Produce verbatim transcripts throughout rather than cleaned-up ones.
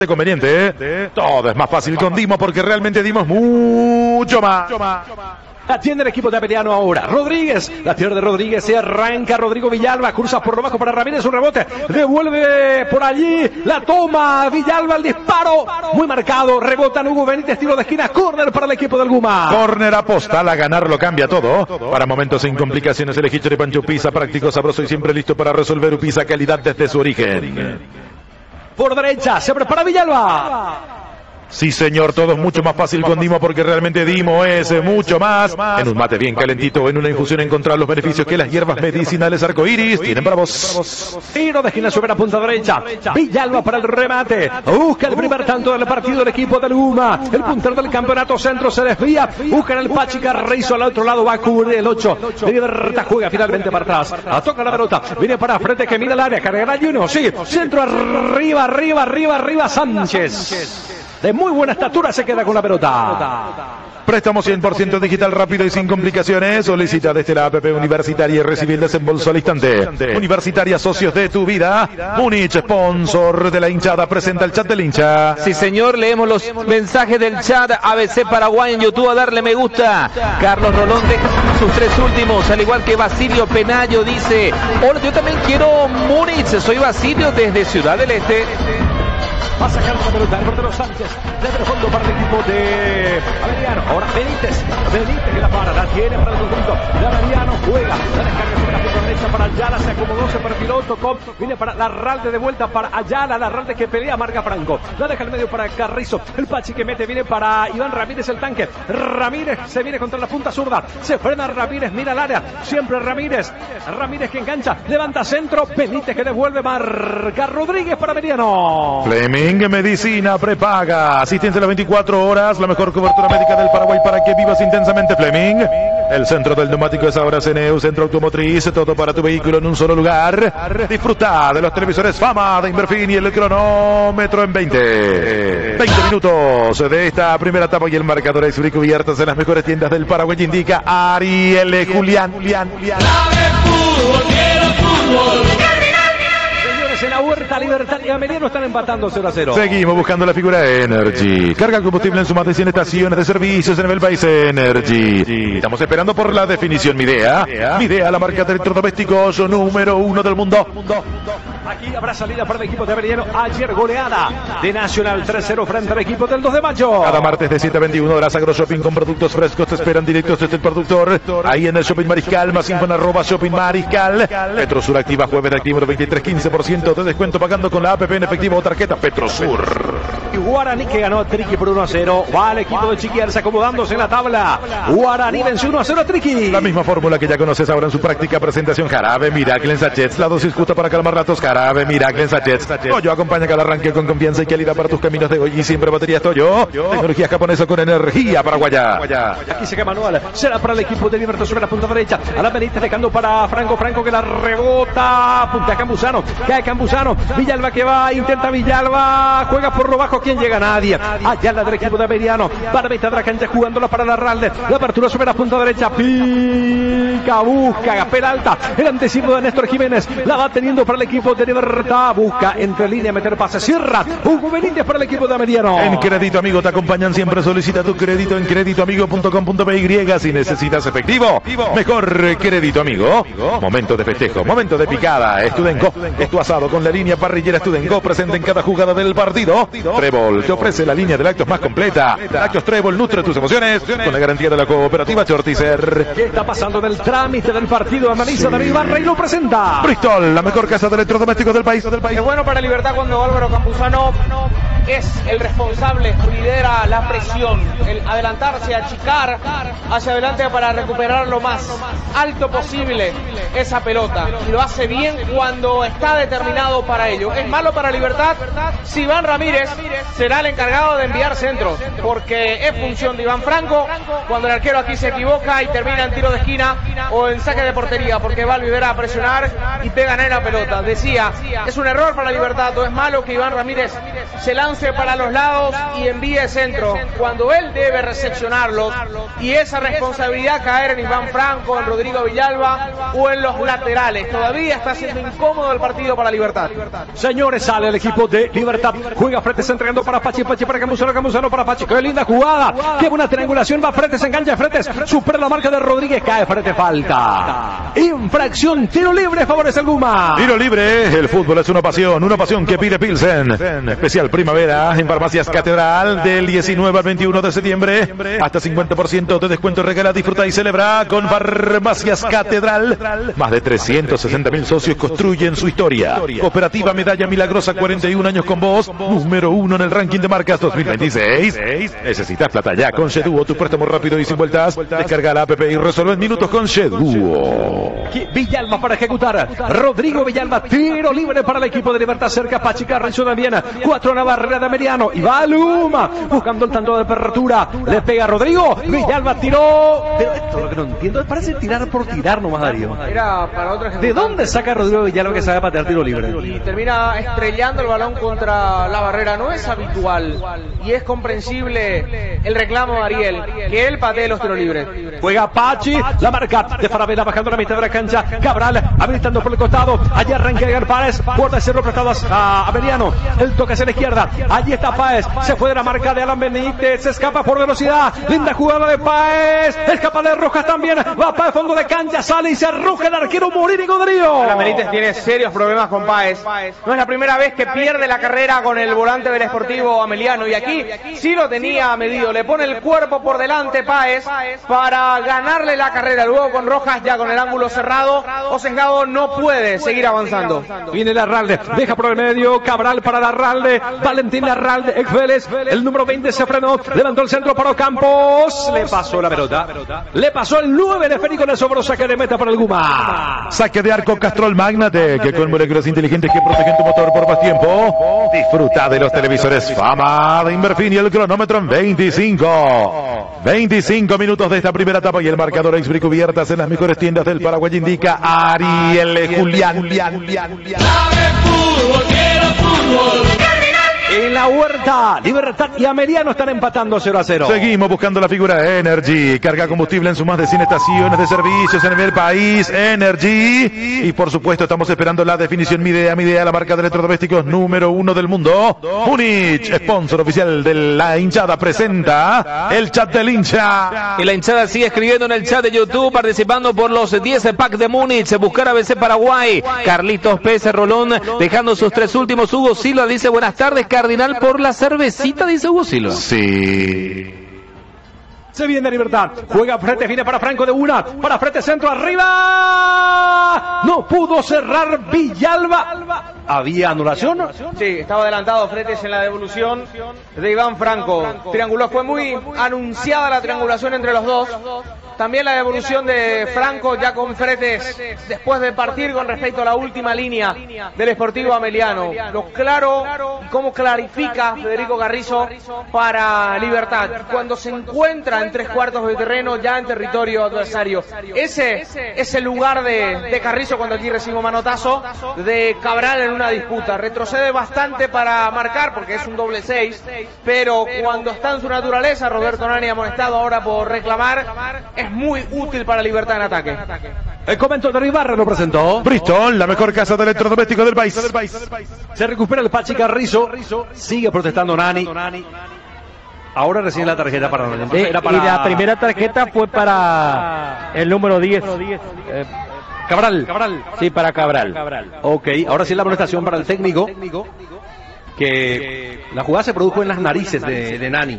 Conveniente, ¿eh? Todo es más fácil con Dimo porque realmente dimos mucho más. Atiende el equipo de Avellano ahora. Rodríguez, la pierde Rodríguez, se arranca Rodrigo Villalba, cruza por lo bajo para Ramírez, un rebote, devuelve por allí, la toma Villalba, el disparo, muy marcado, rebota Hugo Benítez, tiro de esquina, córner para el equipo del Guma. Córner apostal, a ganar lo cambia todo. Para momentos sin complicaciones, el ejido de Pancho Pisa, práctico, sabroso y siempre listo para resolver. Pisa, calidad desde su origen. Por derecha, se prepara Villalba. Sí, señor, todo es mucho más fácil con Dimo porque realmente Dimo es mucho más. En un mate bien calentito, en una infusión, encontrar los beneficios que las hierbas medicinales arcoíris tienen para vos. Tiro de esquina sobre la punta derecha. Villalba para el remate. Busca el primer tanto del partido el equipo del Guma. El puntero del campeonato centro se desvía. Busca en el Pachi Carrizo al otro lado. Va a cubrir el ocho. De Libertad juega finalmente para atrás. Toca la pelota. Viene para frente que mira el área. Cargará Juno. Sí. Centro arriba, arriba, arriba, arriba. Sánchez. De muy buena estatura se queda con la pelota. Préstamo cien por ciento digital, rápido y sin complicaciones. Solicita desde la app Universitaria y recibe el desembolso al instante. Universitaria, socios de tu vida. Múnich, sponsor de la hinchada, presenta el chat del hincha. Sí, señor, leemos los mensajes del chat. A B C Paraguay en YouTube, a darle me gusta. Carlos Rolón deja sus tres últimos, al igual que Basilio Penayo dice: hola, yo también quiero Múnich, soy Basilio desde Ciudad del Este. Va a sacar la pelota el portero Sánchez desde el fondo para el equipo de Avellano. Ahora Benítez, Benítez que la para, la tiene para el conjunto de Avellano, juega, la descarga sobre la punta derecha para Ayala, se acomodó, se perfiló, tocó, viene para Larralde de vuelta para Ayala, Larralde que pelea, marca Franco, la deja al medio para Carrizo, el Pachi que mete, viene para Iván Ramírez el tanque, Ramírez se viene contra la punta zurda, se frena Ramírez, mira el área, siempre Ramírez, Ramírez que engancha, levanta centro, Benítez que devuelve, marca Rodríguez para Avellano. Fleming Medicina prepaga, asistencia a las veinticuatro horas, la mejor cobertura médica del Paraguay para que vivas intensamente. Fleming, el centro del neumático es ahora C N E U, centro automotriz, todo para tu vehículo en un solo lugar. Disfruta de los televisores Fama de Inverfin y el cronómetro en veinte. veinte minutos de esta primera etapa y el marcador es cubiertas en las mejores tiendas del Paraguay, indica Ariel Julián. Julián, Julián. Fútbol, quiero fútbol. En la Huerta Libertad y Avellano están empatando cero a cero. Seguimos buscando la figura Energy. Carga combustible en su más de cien estaciones de servicios en el país. Energy. Estamos esperando por la definición Midea. Midea, la marca de electrodomésticos número uno del mundo. Aquí habrá salida para el equipo de Avellano. Ayer goleada de Nacional tres cero frente al equipo del dos de mayo. Cada martes de siete a veintiuna horas, Agro Shopping con productos frescos te esperan directos desde el productor. Ahí en el Shopping Mariscal, más info en arroba Shopping Mariscal. Petrosur activa jueves de activo veintitrés, quince por ciento de descuento pagando con la app en efectivo o tarjeta Petrosur. Y Guaraní que ganó a Triqui por uno a cero. Va el equipo de Chiquiarza acomodándose en la tabla. Guaraní venció uno a cero a Triqui. La misma fórmula que ya conoces ahora en su práctica presentación. Jarabe Miracle en sachets, la dosis justa para calmar la tos. Jarabe Miracle en sachets. Toyo acompaña cada arranque con confianza y calidad para tus caminos de hoy y siempre baterías Toyo. Tecnología japonesa con energía paraguaya. Aquí se queda Manuel. Será para el equipo de Libertad sobre la punta derecha. A la Benítez dejando para Franco. Franco que la rebota. Punta Campuzano. Cae Campuzano. Villalba que va. Intenta Villalba. Juega por lo bajo. ¿Quién llega? Nadie. Allá la del equipo de Avellano. Barbeta de la cancha jugándola para Larralde. La apertura sobre la punta derecha. Pica. Busca. Peralta. El anticipo de Néstor Jiménez. La va teniendo para el equipo de Libertad. Busca entre línea meter pase. Cierra. Hugo Benítez para el equipo de Avellano. En Crédito Amigo te acompañan siempre. Solicita tu crédito en crédito amigo punto com punto p y si necesitas efectivo. Mejor Crédito Amigo. Momento de festejo. Momento de picada. Estudenco. Es tu asado con la línea parrillera Estudenco presente en cada jugada del partido. Trébol te ofrece la línea de lácteos más completa. Lácteos Trébol nutre tus emociones con la garantía de la cooperativa Chortizer. ¿Qué está pasando del trámite del partido? Analiza David Barra y lo presenta. Bristol, la mejor casa de electrodomésticos del país. Es bueno para Libertad cuando Álvaro Campuzano es el responsable, lidera la presión, el adelantarse, achicar hacia adelante para recuperar lo más alto posible esa pelota. Y lo hace bien cuando está determinado para ello. Es malo para Libertad si Iván Ramírez será el encargado de enviar centros, porque es función de Iván Franco cuando el arquero aquí se equivoca y termina en tiro de esquina o en saque de portería, porque va a volver a presionar y pegan en la pelota. Decía, es un error para Libertad, o es malo que Iván Ramírez se lance lance para los lados y envíe centro cuando él debe recepcionarlos, y esa responsabilidad caer en Iván Franco, en Rodrigo Villalba o en los laterales. Todavía está siendo incómodo el partido para Libertad. Señores, sale el equipo de Libertad, juega Fretes entregando para Pachi, Pachi para Campuzano, Campuzano para Pachi, qué linda jugada, qué buena triangulación, va Fretes, engancha Fretes, supera la marca de Rodríguez, cae Fretes, falta, infracción, tiro libre, favorece el Guma. Tiro libre, el fútbol es una pasión, una pasión que pide Pilsen. Especial primavera en Farmacias Catedral del diecinueve al veintiuno de septiembre. Hasta cincuenta por ciento de descuento. Regala, disfruta y celebra con Farmacias Catedral. Más de trescientos sesenta mil socios construyen su historia. Cooperativa Medalla Milagrosa, cuarenta y un años con vos. Número uno en el ranking de marcas dos mil veintiséis. Necesitas plata ya con Sheduo, tu préstamo rápido y sin vueltas. Descarga la app y resuelve en minutos con Sheduo. Villalba para ejecutar. Rodrigo Villalba, tiro libre para el equipo de Libertad, cerca Pachi Carrizo también. Cuatro en la barrera de Meriano. Y va Luma buscando el tanto de apertura. Le pega a Rodrigo. Villalba tiró. Pero esto lo que no entiendo es parece tirar por tirar nomás, Darío. Era para otro ¿De dónde saca Rodrigo Villalba que sabe patear tiro libre? Y termina estrellando el balón contra la barrera. No es habitual y es comprensible el reclamo de Ariel, que él patee los tiros libres. Juega Pachi, la marca de Farabela bajando la mitad de la cancha. Cabral habilitando por el costado. Allí arranca Edgar Páez, guarda el cerro prestado a Averiano. El toque hacia la izquierda. Allí está Páez, se fue de la marca de Alan Benítez, se escapa por velocidad. Linda jugada de Páez, escapa de Rojas también. Va Páez, fondo de cancha, sale y se arroja el arquero Morínigo Darío. Alan Benítez tiene serios problemas con Páez. No es la primera vez que pierde la carrera con el volante del Sportivo Ameliano, y aquí sí lo tenía medido. Le pone el cuerpo por delante Páez para ganarle la carrera. Luego con Rojas ya con el ángulo cerrado, Osengado no puede seguir avanzando. Viene Larralde, deja por el medio, Cabral para Larralde, Valentín Larralde, ex Vélez, el número veinte se frenó, levantó el centro para Ocampos, le pasó la pelota, le pasó el nueve de Férico, le sobró saque de meta para el Guma. Saque de arco Castrol Magnate, que con moléculas inteligentes que protegen tu motor por más tiempo. Disfruta de los televisores Fama de Inverfin y el cronómetro en veinticinco. veinticinco minutos de esta primera etapa y el marcador X cubiertas en las mejores tiendas del Paraguay indica Ariel Julián. Julián, Julián, Julián. Fútbol, quiero fútbol. En la Huerta, Libertad y Ameliano están empatando cero a cero. Seguimos buscando la figura Energy. Carga combustible en sus más de cien estaciones de servicios en el país. Energy. Y por supuesto estamos esperando la definición Midea. Midea, la marca de electrodomésticos número uno del mundo. Múnich, sponsor oficial de la hinchada, presenta el chat del hincha. Y la hinchada sigue escribiendo en el chat de YouTube, participando por los diez packs de Múnich. Buscar a B C Paraguay. Carlitos Pérez Rolón, dejando sus tres últimos. Hugo Silva dice buenas tardes, Cardinal, por la cervecita, dice Hugo Silva. Sí. Se viene Libertad, juega Fretes, viene para Franco de una, para Fretes, centro arriba, no pudo cerrar Villalba. ¿Había anulación? Sí, estaba adelantado Fretes en la devolución de Iván Franco. Trianguló, fue muy anunciada la triangulación entre los dos. También la devolución de Franco ya con Fretes después de partir con respecto a la última línea del Sportivo Ameliano. Lo claro y cómo clarifica Federico Carrizo para Libertad cuando se encuentra en tres cuartos de terreno ya en territorio adversario. Ese es el lugar de, de Carrizo cuando aquí recibe un manotazo de Cabral en una disputa. Retrocede bastante para marcar porque es un doble seis, pero cuando está en su naturaleza, Roberto Nani amonestado ahora por reclamar, es muy útil para Libertad en ataque. El comentario de Ibarra lo presentó Bristol, la mejor casa de electrodomésticos del país. Se recupera el Pachi Carrizo, sigue protestando Nani. Ahora recibe la tarjeta para Nani. Eh, Era para... Y la primera tarjeta fue para el número diez. Eh, Cabral. Cabral. Sí, para Cabral. Ok, ahora sí la amonestación para el técnico. Que la jugada se produjo en las narices de, de Nani.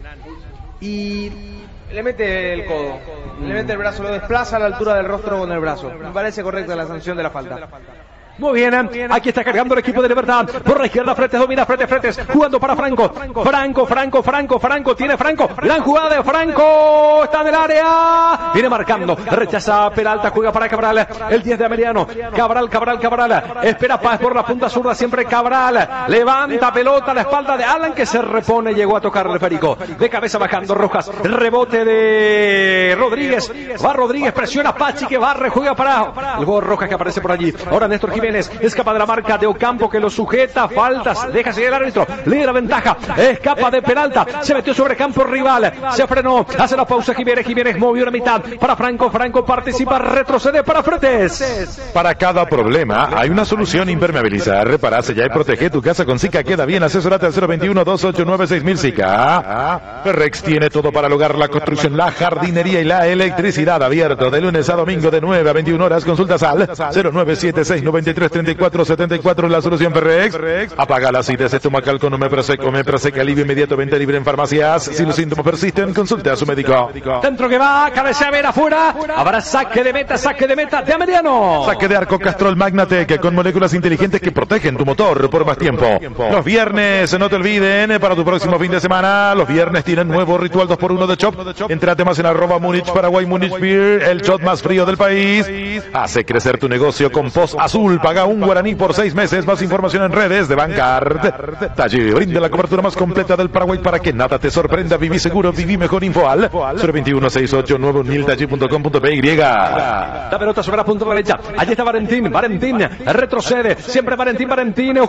Y le mete el codo, le mete el brazo, lo desplaza a la altura del rostro con el brazo. Me parece correcta la sanción de la falta. Muy bien, aquí está cargando el equipo de Libertad. Por la izquierda, Fretes domina, Fretes, Fretes, jugando para Franco. Franco, Franco, Franco, Franco, tiene Franco. Gran jugada de Franco, está en el área. Viene marcando, rechaza Peralta, juega para Cabral. El diez de Ameliano. Cabral, Cabral, Cabral. Espera Paz por la punta zurda, siempre Cabral. Levanta pelota a la espalda de Alan que se repone, llegó a tocar el Férico. De cabeza bajando Rojas. Rebote de Rodríguez. Va Rodríguez, presiona Pachi que barre, juega para el gol Rojas que aparece por allí. Ahora Néstor Jiménez Jiménez. Escapa de la marca de Ocampo que lo sujeta. Faltas. Deja seguir el árbitro. Lidera ventaja. Escapa de Peralta. Se metió sobre campo rival. Se frenó. Hace la pausa Jiménez. Jiménez movió la mitad. Para Franco. Franco participa. Retrocede para Fretes. Para cada problema hay una solución. Impermeabilizar. Repara, sellar y protege tu casa con Zika. Queda bien. Asesorate al cero veintiuno, dos ocho nueve, seis mil Zika. Ferrex tiene todo para lograr la construcción, la jardinería y la electricidad. Abierto de lunes a domingo de nueve a veintiuna horas. Consultas al cero nueve siete seis, noventa y tres, treinta y cuatro, setenta y cuatro. La solución Ferrex. Apaga la acidez estomacal con Omeprazec. Omeprazec, alivio inmediato, venta libre en farmacias. Si los síntomas persisten, consulte a su médico. Dentro que va, cabecea Vera afuera. Habrá saque de meta, saque de meta de Ameliano. Saque de arco Castrol Magnatec con moléculas inteligentes que protegen tu motor por más tiempo. Los viernes, no te olviden, para tu próximo fin de semana, los viernes tienen nuevo ritual dos por uno de Chop. Entrate más en arroba Múnich Paraguay Múnich Beer, el shot más frío del país. Hace crecer tu negocio con Post Azul. Paga un guaraní por seis meses. Más información en redes de Bancard. Talle brinda la cobertura más completa del Paraguay para que nada te sorprenda. Viví seguro, viví mejor. Info al cero veintiuno, sesenta y ocho, nueve mil talle punto com punto p y. La pelota sobre la punta derecha. Allí está Valentín. Valentín retrocede. Siempre Valentín. Valentín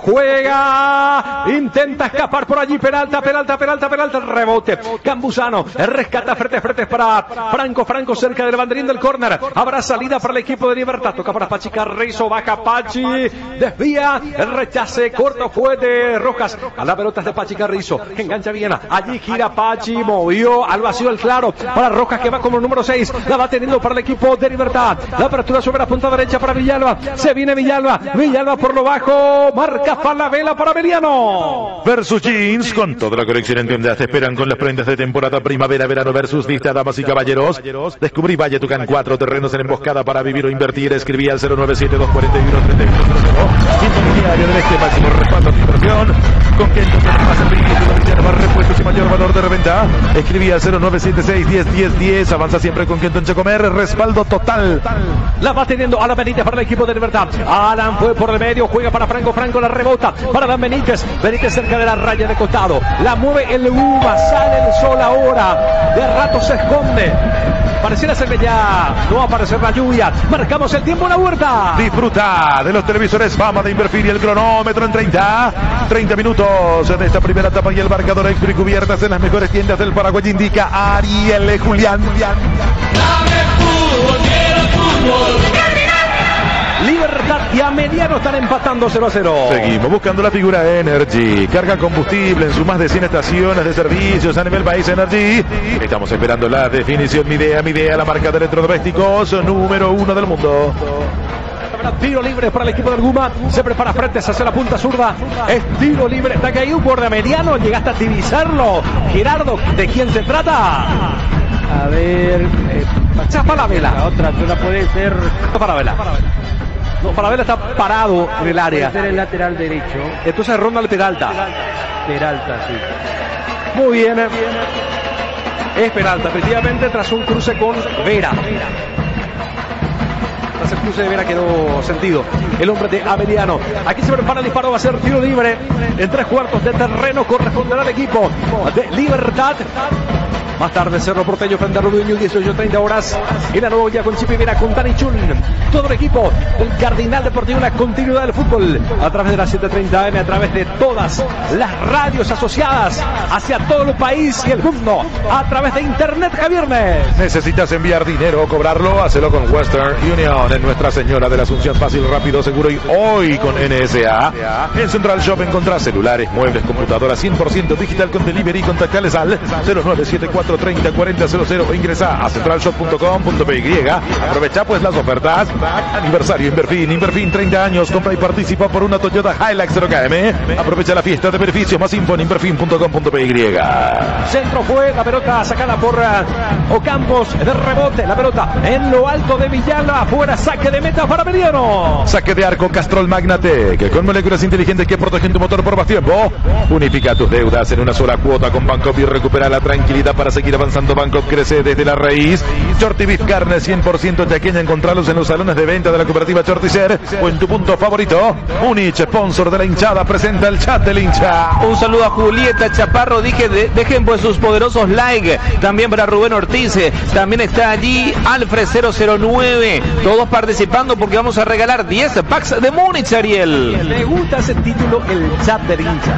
juega. Intenta escapar por allí. Peralta, Peralta, Peralta, Peralta. Rebote. Campuzano. Rescata frente frente para Franco. Franco cerca del banderín del córner. Habrá salida para el equipo de Libertad. Toca para Pachi Carrizo. Baja Pachi. Desvía. El rechace corto fue de Rojas. A la pelota es de Pachi Carrizo. Engancha bien. Allí gira Pachi. Movió al vacío el claro. Para Rojas que va como número seis. La va teniendo para el equipo de Libertad. La apertura sobre la punta derecha para Villalba. Se viene Villalba. Villalba por lo bajo. Marca Falabella para Ameliano. Versus Jeans, con toda la colección en tiendas te esperan con las prendas de temporada primavera-verano versus lista, damas y caballeros. Descubrí Valle Tucán, cuatro terrenos en emboscada para vivir o invertir. Escribí al cero nueve siete, dos cuatro uno, tres uno cero cero. Inmobiliario del Este, máximo respaldo a tu inversión. Con que entonces más servicios, más repuestos y mayor valor de reventa. Escribí al cero nueve siete seis, diez, diez, diez. Avanza siempre con Kenton Checomer. Respaldo total. La va teniendo Alan Benítez para el equipo de Libertad. Alan fue por el medio, juega para Franco. Franco la rebota para Dan Benítez. Benítez cerca de la raya de costado. La mueve el Luma. Sale el sol ahora. De rato se esconde. Pareciera ser que ya no va a aparecer la lluvia. Marcamos el tiempo en la huerta. Disfruta de los televisores Fama de Inverfil y el cronómetro en treinta. treinta minutos de esta primera etapa y el marcador extra y cubiertas en las mejores tiendas del Paraguay. Indica Ariel Julián. Libertad y Ameliano están empatando cero a cero. Seguimos buscando la figura Energy. Carga combustible en sus más de cien estaciones de servicios a nivel país. Energy. Estamos esperando la definición. Midea, Midea, la marca de electrodomésticos número uno del mundo. Tiro libre para el equipo del Guma. Se prepara frente hacia la punta zurda. Es tiro libre. Está caído por de Ameliano. Llegaste a divisarlo. Gerardo, ¿de quién se trata? A ver. Eh, Falabella. La otra no puede ser. Falabella. No, Falabella está parado en el área. Puede ser el lateral derecho. Entonces ronda el Peralta. Peralta, sí. Muy bien. Es Peralta, efectivamente, tras un cruce con Vera. Tras el cruce de Vera quedó sentido el hombre de Ameliano. Aquí se prepara el disparo, va a ser tiro libre. En tres cuartos de terreno corresponderá al equipo de Libertad. Más tarde Cerro Porteño frente a Rubio Ñu, dieciocho treinta horas. En la nueva ya con Chipi Vera, con Tani Chun. Todo el equipo del Cardinal Deportivo, la continuidad del fútbol. A través de las siete treinta eme, a través de todas las radios asociadas hacia todo el país y el mundo. A través de internet, Javiernes. ¿Necesitas enviar dinero o cobrarlo? Hacelo con Western Union. En Nuestra Señora de la Asunción, fácil, rápido, seguro y hoy con N S A. En Central Shop encontrás celulares, muebles, computadoras cien por ciento digital con delivery. Contactales al cero nueve siete cuatro treinta cuarenta cero cero o ingresa a central shop punto com punto p y. Aprovecha pues las ofertas. Aniversario Inverfin, Inverfin treinta años, compra y participa por una Toyota Hilux cero K M. Aprovecha la fiesta de beneficios, más info en inverfin punto com punto p y. Centro fue la pelota sacada por uh, Ocampos de rebote, la pelota en lo alto de Villalba, afuera, saque de meta para Ameliano. Saque de arco Castrol Magnatec, con moléculas inteligentes que protegen tu motor por más tiempo. Unifica tus deudas en una sola cuota con Banco y recupera la tranquilidad para hacer seguir avanzando. Banco crece desde la raíz. Shorty Beef Carne cien por ciento chaqueña. Encontrarlos en los salones de venta de la cooperativa Shorticer o en tu punto favorito. Múnich, sponsor de la hinchada, presenta el chat del hincha. Un saludo a Julieta Chaparro. Dije, de, dejen pues sus poderosos like. También para Rubén Ortiz. También está allí Alfred cero cero nueve. Todos participando porque vamos a regalar diez packs de Múnich, Ariel. Me gusta ese título, el chat del hincha.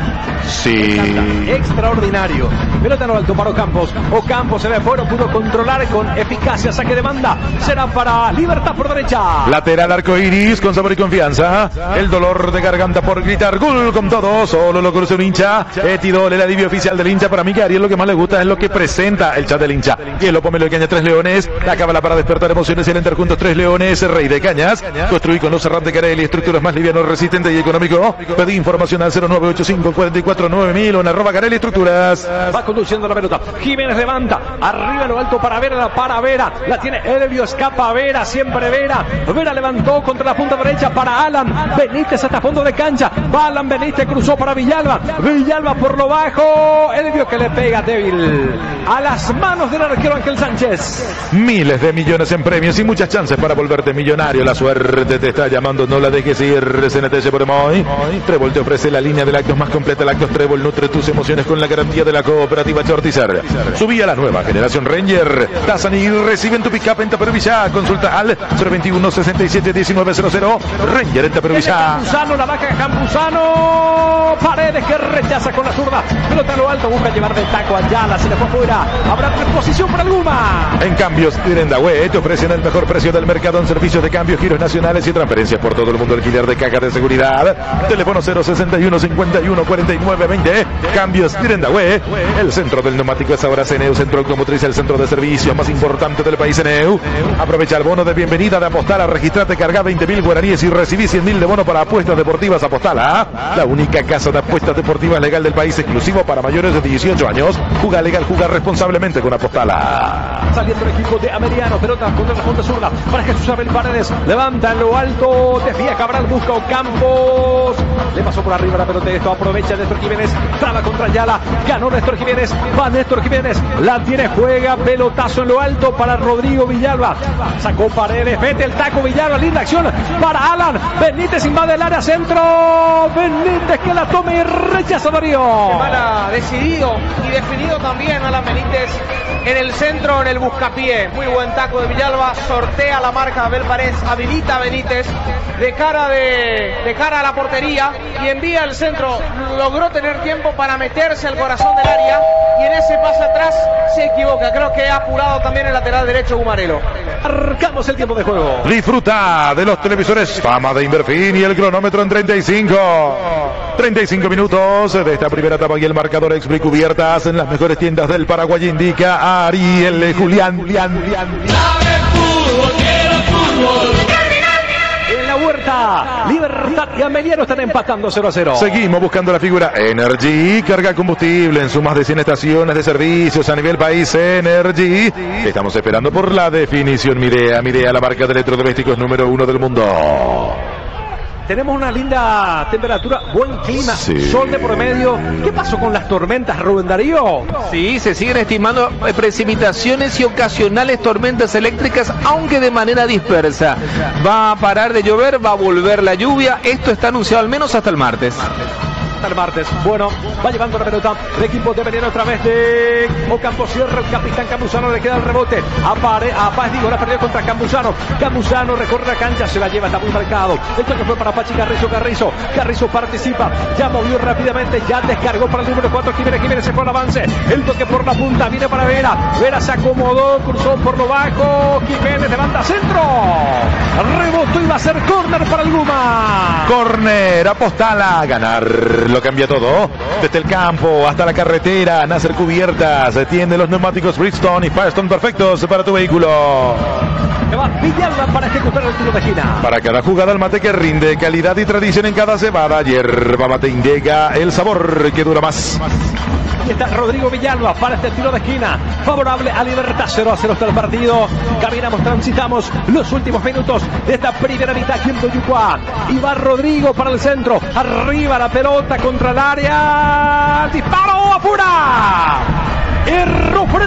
Sí. Extraordinario. Pelota en lo alto para Ocampos. Ocampos se ve fuera, pudo controlar con eficacia. Saque de banda. Será para Libertad por derecha. Lateral arcoiris con sabor y confianza. El dolor de garganta por gritar gol con todo. Solo lo conoce un hincha. Etidol, el alivio oficial del hincha. Para mí, que a Ariel lo que más le gusta es lo que presenta el chat del hincha. Y el Pomelo de Cañas, tres leones. La cábala para despertar emociones y el enter juntos, tres leones. Rey de Cañas. Construí con los Serrat de Carelli. Estructuras más livianos, resistente y económico. Pedí información al cero nueve ocho cinco cuatro cuatro nueve mil o en arroba Carelli Estructuras. Va conduciendo la pelota. Jiménez levanta. Arriba en lo alto para Vera. Para Vera. La tiene Elvio. Escapa Vera. Siempre Vera. Vera levantó contra la punta derecha para Alan Benítez hasta fondo de cancha. Va Alan Benítez. Cruzó para Villalba. Villalba por lo bajo. Elvio que le pega débil a las manos del arquero Ángel Sánchez. Miles de millones en premios y muchas chances para volverte millonario. La suerte te está llamando. No la dejes ir. C N T S por hoy. Trébol te ofrece la línea de lácteos más completa. Lácteos Trébol nutre tus emociones con la garantía de la cooperativa Shorticer. Subí a la nueva generación Ranger. Tasan y reciben tu pick-up en Tapervilla. Consulta al cero veintiuno sesenta y siete diecinueve cero cero. Ranger en Tapervilla. Campuzano, la vaca de Campuzano. Paredes que rechaza con la zurda. Pelota a lo alto. Busca llevar del taco a Ayala. Se le fue fuera. Habrá reposición para el Guma. En Cambios Irendahue te ofrecen el mejor precio del mercado en servicios de cambios, giros nacionales y transferencias por todo el mundo. Alquiler de caja de seguridad. Teléfono cero sesenta y uno cincuenta y uno cuarenta y nueve veinte. Cambios Irendahue. El centro del neumático es ahora C N E U, centro automotriz, el centro de servicio más importante del país. C N E U. Aprovecha el bono de bienvenida de Apostala. Registrate, carga veinte mil guaraníes y recibí cien mil de bono para apuestas deportivas. Apostala, la única casa de apuestas deportivas legal del país, exclusivo para mayores de dieciocho años. Juega legal, juega responsablemente con Apostala. Saliendo el equipo de Ameriano, pelota contra la punta zurda para Jesús Abel Paredes, levanta en lo alto, desvía Cabral, busca Ocampos, le pasó por arriba la pelota de esto, aprovecha Néstor Jiménez, traba contra Ayala, ganó Néstor Jiménez, va Néstor Jiménez, la tiene, juega, pelotazo en lo alto para Rodrigo Villalba, sacó Paredes, mete el taco Villalba, linda acción para Alan Benítez, invade el área centro, Benítez que la toma y rechaza Darío. Mala, decidido y definido también Alan Benítez en el centro, en el buscapié, muy buen taco de Villalba, sortea la marca de Abel Paredes, habilita a Benítez de cara de, de cara a la portería y envía el centro, logró tener tiempo para meterse al corazón del área y en ese pase atrás se equivoca, creo que ha apurado también el lateral derecho Gumarelo. Arrancamos el tiempo de juego. Disfruta de los televisores Fama de Inverfin y el cronómetro en treinta y cinco. treinta y cinco minutos de esta primera etapa y el marcador Expli cubiertas en las mejores tiendas del Paraguay indica a Ariel Julián. Julián, Julián. En la huerta, Libertad y Ameliano están empatando cero a cero. Seguimos buscando la figura Energy, carga combustible en sus más de cien estaciones de servicios a nivel país. Energy. Estamos esperando por la definición. Midea, Midea, la marca de electrodomésticos número uno del mundo. Tenemos una linda temperatura, buen clima, sí. Sol de por medio. ¿Qué pasó con las tormentas, Rubén Darío? Sí, se siguen estimando precipitaciones y ocasionales tormentas eléctricas, aunque de manera dispersa. Va a parar de llover, va a volver la lluvia. Esto está anunciado al menos hasta el martes. Hasta el martes. Bueno, va llevando la pelota el equipo de Veneno otra vez de Ocampo. Cierra el capitán Campuzano, le queda el rebote. A, Pare, a Paz Digo, la perdió contra Campuzano. Campuzano recorre la cancha, se la lleva, está muy marcado. El toque fue para Pachi Carrizo. Carrizo, Carrizo participa, ya movió rápidamente, ya descargó para el número cuatro. Jiménez, Jiménez se fue al avance. El toque por la punta, viene para Vera. Vera se acomodó, cruzó por lo bajo. Jiménez levanta centro. Rebotó y va a ser córner para el Guma. Córner, Apostala, ganar. Lo cambia todo, desde el campo hasta la carretera. Nasser Cubiertas tiene los neumáticos Bridgestone y Firestone perfectos para tu vehículo. Que va Villalba para ejecutar el tiro de esquina. Para cada jugada el mate que rinde, calidad y tradición en cada cebada. Yerba Mate Indega, el sabor que dura más. Aquí está Rodrigo Villalba para este tiro de esquina. Favorable a Libertad, cero a cero hasta el partido. Caminamos, transitamos los últimos minutos de esta primera mitad aquí en Toyucuá. Y va Rodrigo para el centro. Arriba la pelota contra el área. Disparo, apura. Erró frente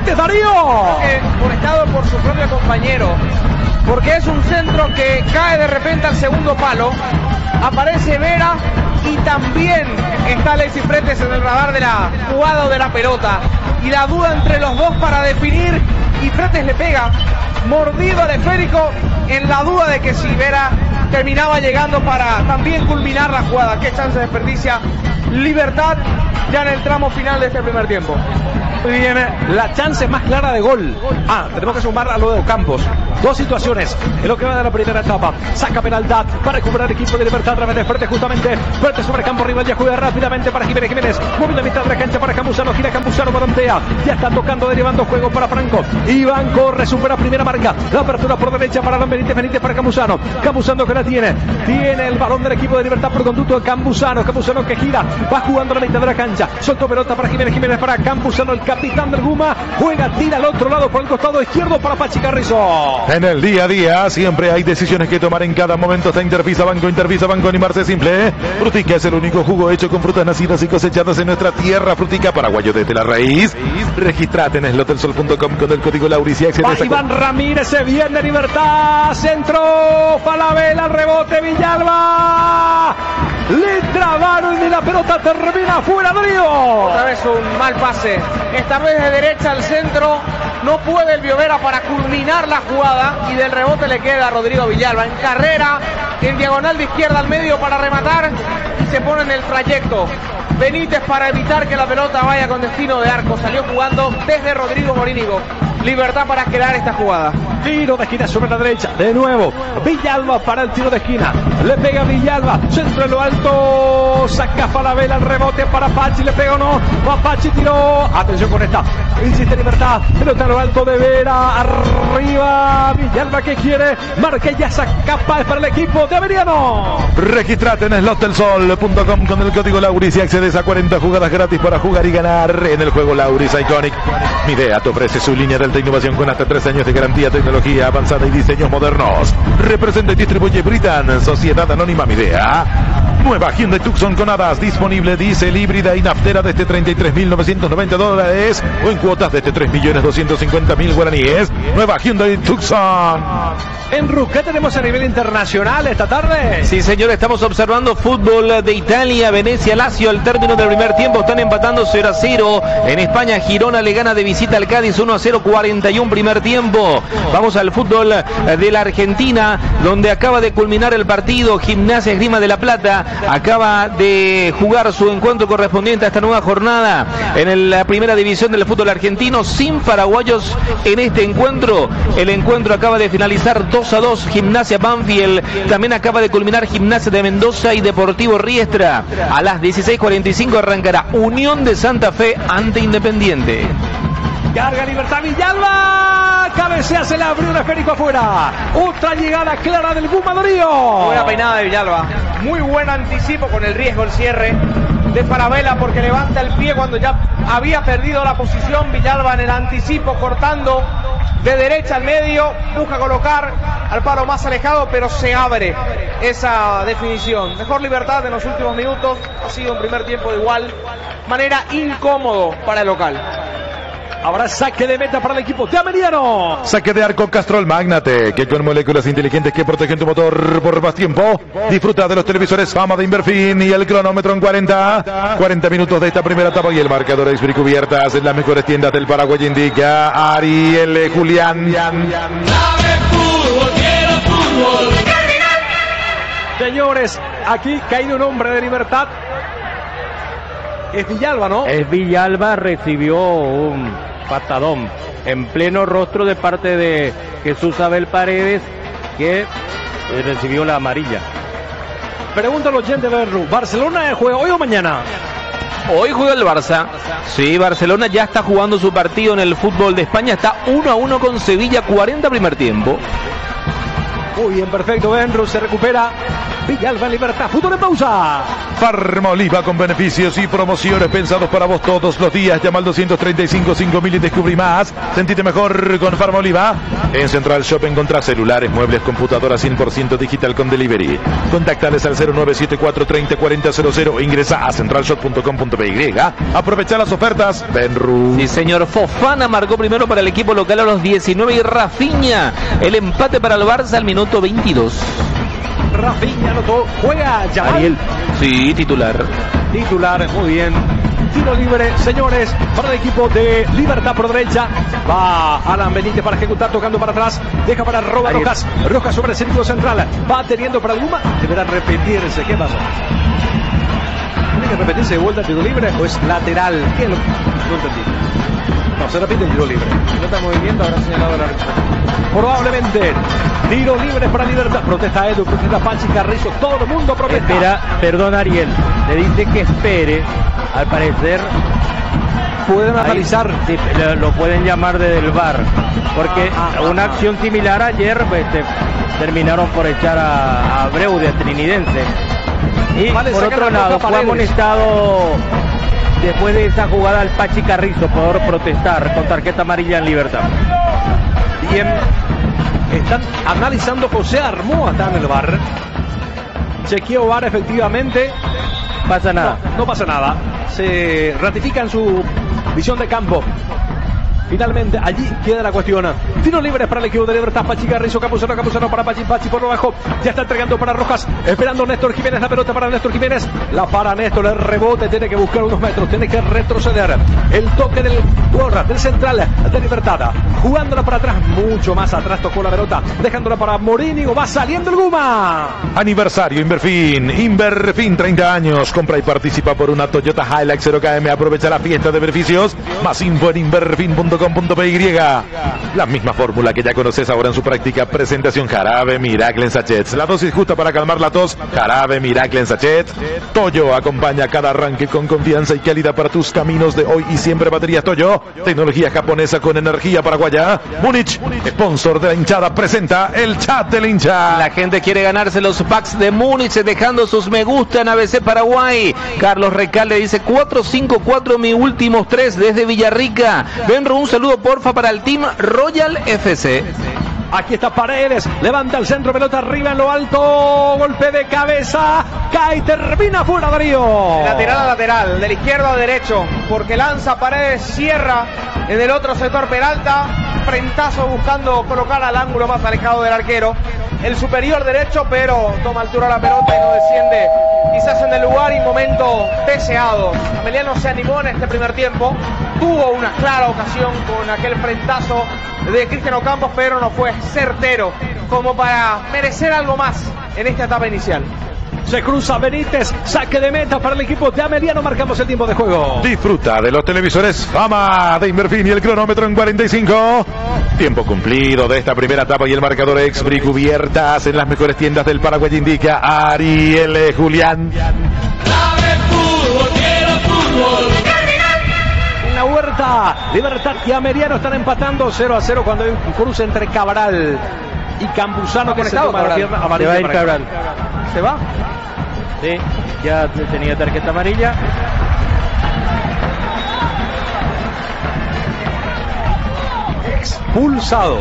Fuentes, Darío. Molestado por su propio compañero, porque es un centro que cae de repente al segundo palo, aparece Vera y también está Alexis Fretes en el radar de la jugada o de la pelota, y la duda entre los dos para definir, y Fretes le pega mordido al esférico en la duda de que si Vera terminaba llegando para también culminar la jugada. Qué chance desperdicia Libertad ya en el tramo final de este primer tiempo. Viene la chance más clara de gol. Ah, tenemos que sumar a lo de Ocampos. Dos situaciones en lo que va de la primera etapa. Saca penalidad para recuperar el equipo de Libertad a través de Fuerte, justamente. Fuerte sobre campo rival, ya juega rápidamente para Jiménez Jiménez. Moviendo a mitad de la cancha para Campuzano. Gira Campuzano, balantea. Ya está tocando, derivando juego para Franco. Iván corre, supera primera marca. La apertura por derecha para Alan Benítez. Benítez para Campuzano. Campuzano que la tiene. Tiene el balón del equipo de Libertad por conducto de Campuzano. Campuzano que gira. Va jugando a la mitad de la cancha. Soltó pelota para Jiménez Jiménez para Campuzano. El capitán del Guma juega, tira al otro lado por el costado izquierdo para Pachi Carrizo. En el día a día siempre hay decisiones que tomar en cada momento. Está Intervisa Banco, Intervisa Banco, animarse simple. Frutica es el único jugo hecho con frutas nacidas y cosechadas en nuestra tierra. Frutica paraguayo desde la raíz. Registrate en slotelsol punto com con el código Lauris y accedes a... Iván Ramírez, se viene Libertad, centro, Falabella, rebote, Villalba. Le trabaron y la pelota termina fuera, Darío. Otra vez un mal pase. Esta vez de derecha al centro. No puede el Biovera para culminar la jugada. Y del rebote le queda a Rodrigo Villalba. En carrera, en diagonal de izquierda al medio para rematar. Y se pone en el trayecto Benítez para evitar que la pelota vaya con destino de arco. Salió jugando desde Rodrigo Morínigo. Libertad para crear esta jugada. Tiro de esquina sobre la derecha. De nuevo, Villalba para el tiro de esquina. Le pega Villalba. Centro en lo alto. Saca Falabella el rebote para Pachi. Le pega o no. Pachi tiró. Atención con esta. Insiste Libertad. Pelota en lo alto de Vera. Arriba. Villalba que quiere. Marquella saca para el equipo de Averiano. Registrate en slotelsol punto com con el código Lauris y accedes a cuarenta jugadas gratis para jugar y ganar en el juego Lauris Iconic. Midea te ofrece su línea de alta innovación con hasta tres años de garantía, tecnología avanzada y diseños modernos. Representa y distribuye Britan, Sociedad Anónima Midea. Nueva Hyundai Tucson con hadas, disponible diésel, híbrida y naftera desde treinta y tres mil novecientos noventa dólares o en cuotas desde tres millones doscientos cincuenta mil guaraníes. Nueva Hyundai Tucson. Enru, ¿qué tenemos a nivel internacional esta tarde? Sí, señor, estamos observando fútbol de Italia, Venecia, Lazio. Al término del primer tiempo están empatando cero a cero. En España, Girona le gana de visita al Cádiz uno a cero, cuarenta y uno primer tiempo. Vamos al fútbol de la Argentina, donde acaba de culminar el partido. Gimnasia Esgrima de La Plata acaba de jugar su encuentro correspondiente a esta nueva jornada en la primera división del fútbol argentino, sin paraguayos en este encuentro. El encuentro acaba de finalizar dos a dos. Gimnasia Banfield, también acaba de culminar Gimnasia de Mendoza y Deportivo Riestra. A las dieciséis cuarenta y cinco arrancará Unión de Santa Fe ante Independiente. Carga Libertad, Villalba, cabecea, se le abrió un esférico afuera. Otra llegada clara del Guma, Darío. Buena peinada de Villalba, muy buen anticipo con el riesgo, el cierre de Falabella, porque levanta el pie cuando ya había perdido la posición. Villalba en el anticipo, cortando de derecha al medio, busca colocar al palo más alejado, pero se abre esa definición. Mejor Libertad en los últimos minutos, ha sido un primer tiempo de igual manera incómodo para el local. Habrá saque de meta para el equipo de Averiano. Saque de arco Castrol Magnate, que con moléculas inteligentes que protegen tu motor por más tiempo. Disfruta de los televisores Fama de Inverfin y el cronómetro en cuarenta. cuarenta minutos de esta primera etapa y el marcador es cubiertas en las mejores tiendas del Paraguay, indica Ariel Julián. Señores, aquí caído un hombre de Libertad. Es Villalba, ¿no? Es Villalba, recibió un patadón en pleno rostro de parte de Jesús Abel Paredes, que recibió la amarilla. Pregunta al oyente de Berru, ¿Barcelona juega hoy o mañana? Hoy juega el Barça. Sí, Barcelona ya está jugando su partido en el fútbol de España. Está uno a uno con Sevilla, cuarenta primer tiempo. Muy bien, perfecto. Benru se recupera Villalba en Libertad. Fútbol en pausa. Farmoliva con beneficios y promociones pensados para vos todos los días. Llama al doscientos treinta y cinco cinco mil y descubrí más. Sentite mejor con Farmoliva. En Central Shop encontrás celulares, muebles, computadoras cien por ciento digital con delivery. Contactales al cero nueve siete cuatro treinta cuarenta cero cero. Ingresa a central shop punto com punto py. Aprovecha las ofertas. Benru. Sí, señor. Fofana marcó primero para el equipo local a los diecinueve y Rafinha el empate para el Barça al minuto veintidós. Rafinha anotó. Juega ya. Ariel. Sí, titular. Titular, muy bien. Tiro libre, señores, para el equipo de Libertad por derecha. Va Alan Benítez para ejecutar, tocando para atrás. Deja para Roba Rojas. Rojas sobre el círculo central. Va teniendo para Luma. Deberá repetirse. ¿Qué pasó? ¿Tiene que repetirse de vuelta el tiro libre o es lateral? ¿Qué es lo que no entendí? No, se repite el tiro libre. Nota movimiento, habrá señalado el árbitro. Probablemente. Tiro libre para Libertad. Protesta Edu, protesta Pachi Carrizo. Todo el mundo protesta. Espera, perdón Ariel. Le dice que espere. Al parecer pueden analizar. Sí, lo, lo pueden llamar desde el V A R. Porque ah, ah, una ah, acción similar ayer pues, te, terminaron por echar a, a Abreu de Trinidense. Y vale, por otro lado fue amonestado después de esa jugada al Pachi Carrizo por protestar con tarjeta amarilla en Libertad. Bien, están analizando. José Armó está en el V A R. Chequeo V A R efectivamente. Pasa nada. No, no pasa nada. Se ratifica en su visión de campo. Finalmente, allí queda la cuestión. Tiro libre para el equipo de Libertad. Pachi Carrizo, Campuzano, Campuzano para Pachi, Pachi por abajo. Ya está entregando para Rojas. Esperando Néstor Jiménez. La pelota para Néstor Jiménez. La para Néstor. El rebote. Tiene que buscar unos metros. Tiene que retroceder. El toque del Gorra, del central de Libertad. Jugándola para atrás. Mucho más atrás tocó la pelota. Dejándola para Morínigo. Va saliendo el Guma. Aniversario Inverfin. Inverfin, treinta años. Compra y participa por una Toyota Hilux cero K M. Aprovecha la fiesta de beneficios. Más info en inverfin punto com punto py. La misma fórmula que ya conoces ahora en su práctica presentación. Jarabe Miracle en sachets. La dosis justa para calmar la tos. Jarabe Miracle en sachets. Toyo acompaña cada arranque con confianza y calidad para tus caminos de hoy y siempre. Baterías Toyo. Tecnología japonesa con energía paraguaya. Múnich, sponsor de la hinchada, presenta el chat del hincha. La gente quiere ganarse los packs de Múnich dejando sus me gusta en A B C Paraguay. Carlos Recalde dice cuatro cinco cuatro mi últimos tres desde Villarrica. Benro, un saludo porfa para el Team Royal F C. Aquí está Paredes, levanta el centro, pelota arriba en lo alto, golpe de cabeza, cae y termina fuera Darío. Lateral a lateral, del izquierdo a derecho, porque lanza Paredes, cierra en el otro sector Peralta, frentazo buscando colocar al ángulo más alejado del arquero, el superior derecho, pero toma altura la pelota y no desciende, quizás en el lugar y momento deseado. Ameliano se animó en este primer tiempo, tuvo una clara ocasión con aquel frentazo de Cristian Ocampos, pero no fue certero como para merecer algo más en esta etapa inicial. Se cruza Benítez, saque de meta para el equipo de Ameliano, marcamos el tiempo de juego. Disfruta de los televisores Fama de Inverfin y el cronómetro en cuarenta y cinco. Tiempo cumplido de esta primera etapa y el marcador Expri cubiertas en las mejores tiendas del Paraguay indica Ariel Julián. En la Huerta, Libertad y Ameliano están empatando cero a cero cuando hay un cruce entre Cabral y Campuzano que se toma la pierna Se va a ir Cabral. ¿Se va? Sí, ya tenía tarjeta amarilla. Expulsado.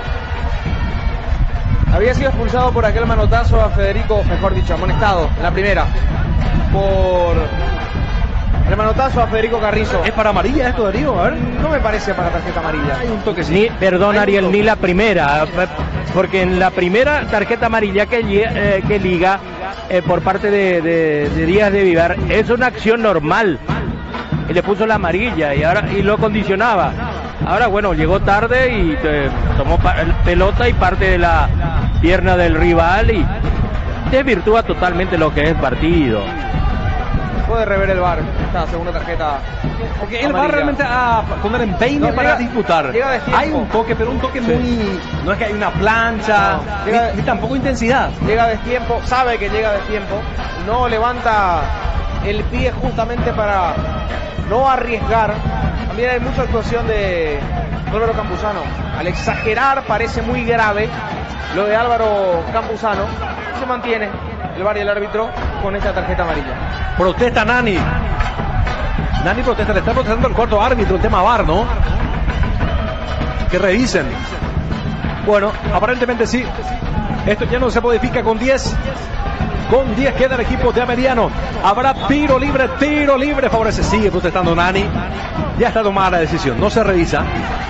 Había sido expulsado por aquel manotazo a Federico, mejor dicho, amonestado en la primera. Por el manotazo a Federico Carrizo. ¿Es para amarilla esto, Darío? A ver. No me parece para tarjeta amarilla. Hay un toque sí. Ni, perdón, Hay Ariel, toque. ni la primera. Porque en la primera tarjeta amarilla que, eh, que liga eh, por parte de, de, de Díaz de Vivar es una acción normal. Y le puso la amarilla y ahora y lo condicionaba. Ahora, bueno, llegó tarde y eh, tomó pelota y parte de la pierna del rival y desvirtúa totalmente lo que es el partido. Puede rever el V A R esta segunda tarjeta. Porque él va realmente a poner empeine No, para llega- disputar. llega de tiempo. Hay un toque, pero un toque Sí. muy... No es que hay una plancha, No, ni, llega de- ni tampoco intensidad. Llega de tiempo, sabe que llega de tiempo, no levanta el pie justamente para no arriesgar. También hay mucha actuación de Álvaro Campuzano. Al exagerar parece muy grave lo de Álvaro Campuzano. Se mantiene el V A R y el árbitro con esta tarjeta amarilla. Protesta Nani. Nani protesta, le está protestando el cuarto árbitro, el tema V A R, ¿no? Que revisen. Bueno, aparentemente sí. Esto ya no se modifica con diez. Con diez queda el equipo de Ameliano. Habrá tiro libre, tiro libre. Favorece, sigue protestando Nani. Ya está tomada la decisión, no se revisa.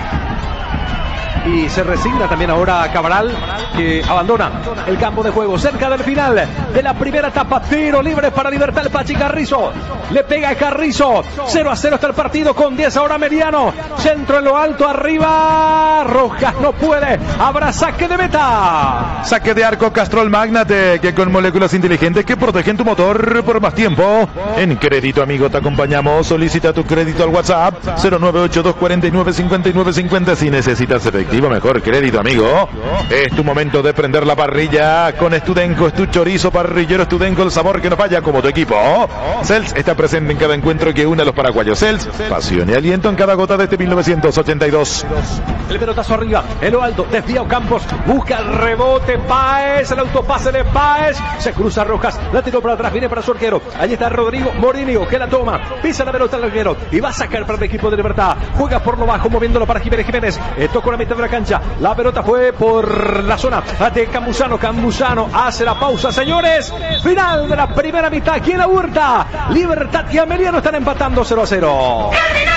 Y se resigna también ahora Cabral, que abandona el campo de juego. Cerca del final de la primera etapa. Tiro libre para Libertad, el Pachi Carrizo. Le pega a Carrizo. cero a cero está el partido con diez ahora Ameliano. Centro en lo alto, arriba. Rojas no puede. Habrá saque de meta. Saque de arco Castrol Magnate, que con moléculas inteligentes que protegen tu motor por más tiempo. En Crédito Amigo te acompañamos. Solicita tu crédito al WhatsApp cero nueve ocho dos cuatro nueve cinco nueve cinco cero si necesitas efectivo. Mejor Crédito Amigo. Es tu momento de prender la parrilla con Estudenco. Es tu chorizo parrillero Estudenco, el sabor que no falla como tu equipo. Cels está presente en cada encuentro que une a los paraguayos. Cels, pasión y aliento en cada gota de este mil novecientos ochenta y dos. El pelotazo arriba, en lo alto, desvía Campos, busca el rebote, Páez, el autopase de Páez, se cruza Rojas, la tiró para atrás, viene para su arquero, ahí está Rodrigo Morinio, que la toma, pisa la pelota al arquero, y va a sacar para el equipo de Libertad, juega por lo bajo, moviéndolo para Jiménez Jiménez, eh, tocó la mitad de la cancha, la pelota fue por la zona de Campuzano, Campuzano hace la pausa, señores, final de la primera mitad, aquí en la Huerta, Libertad y Ameliano están empatando cero a cero.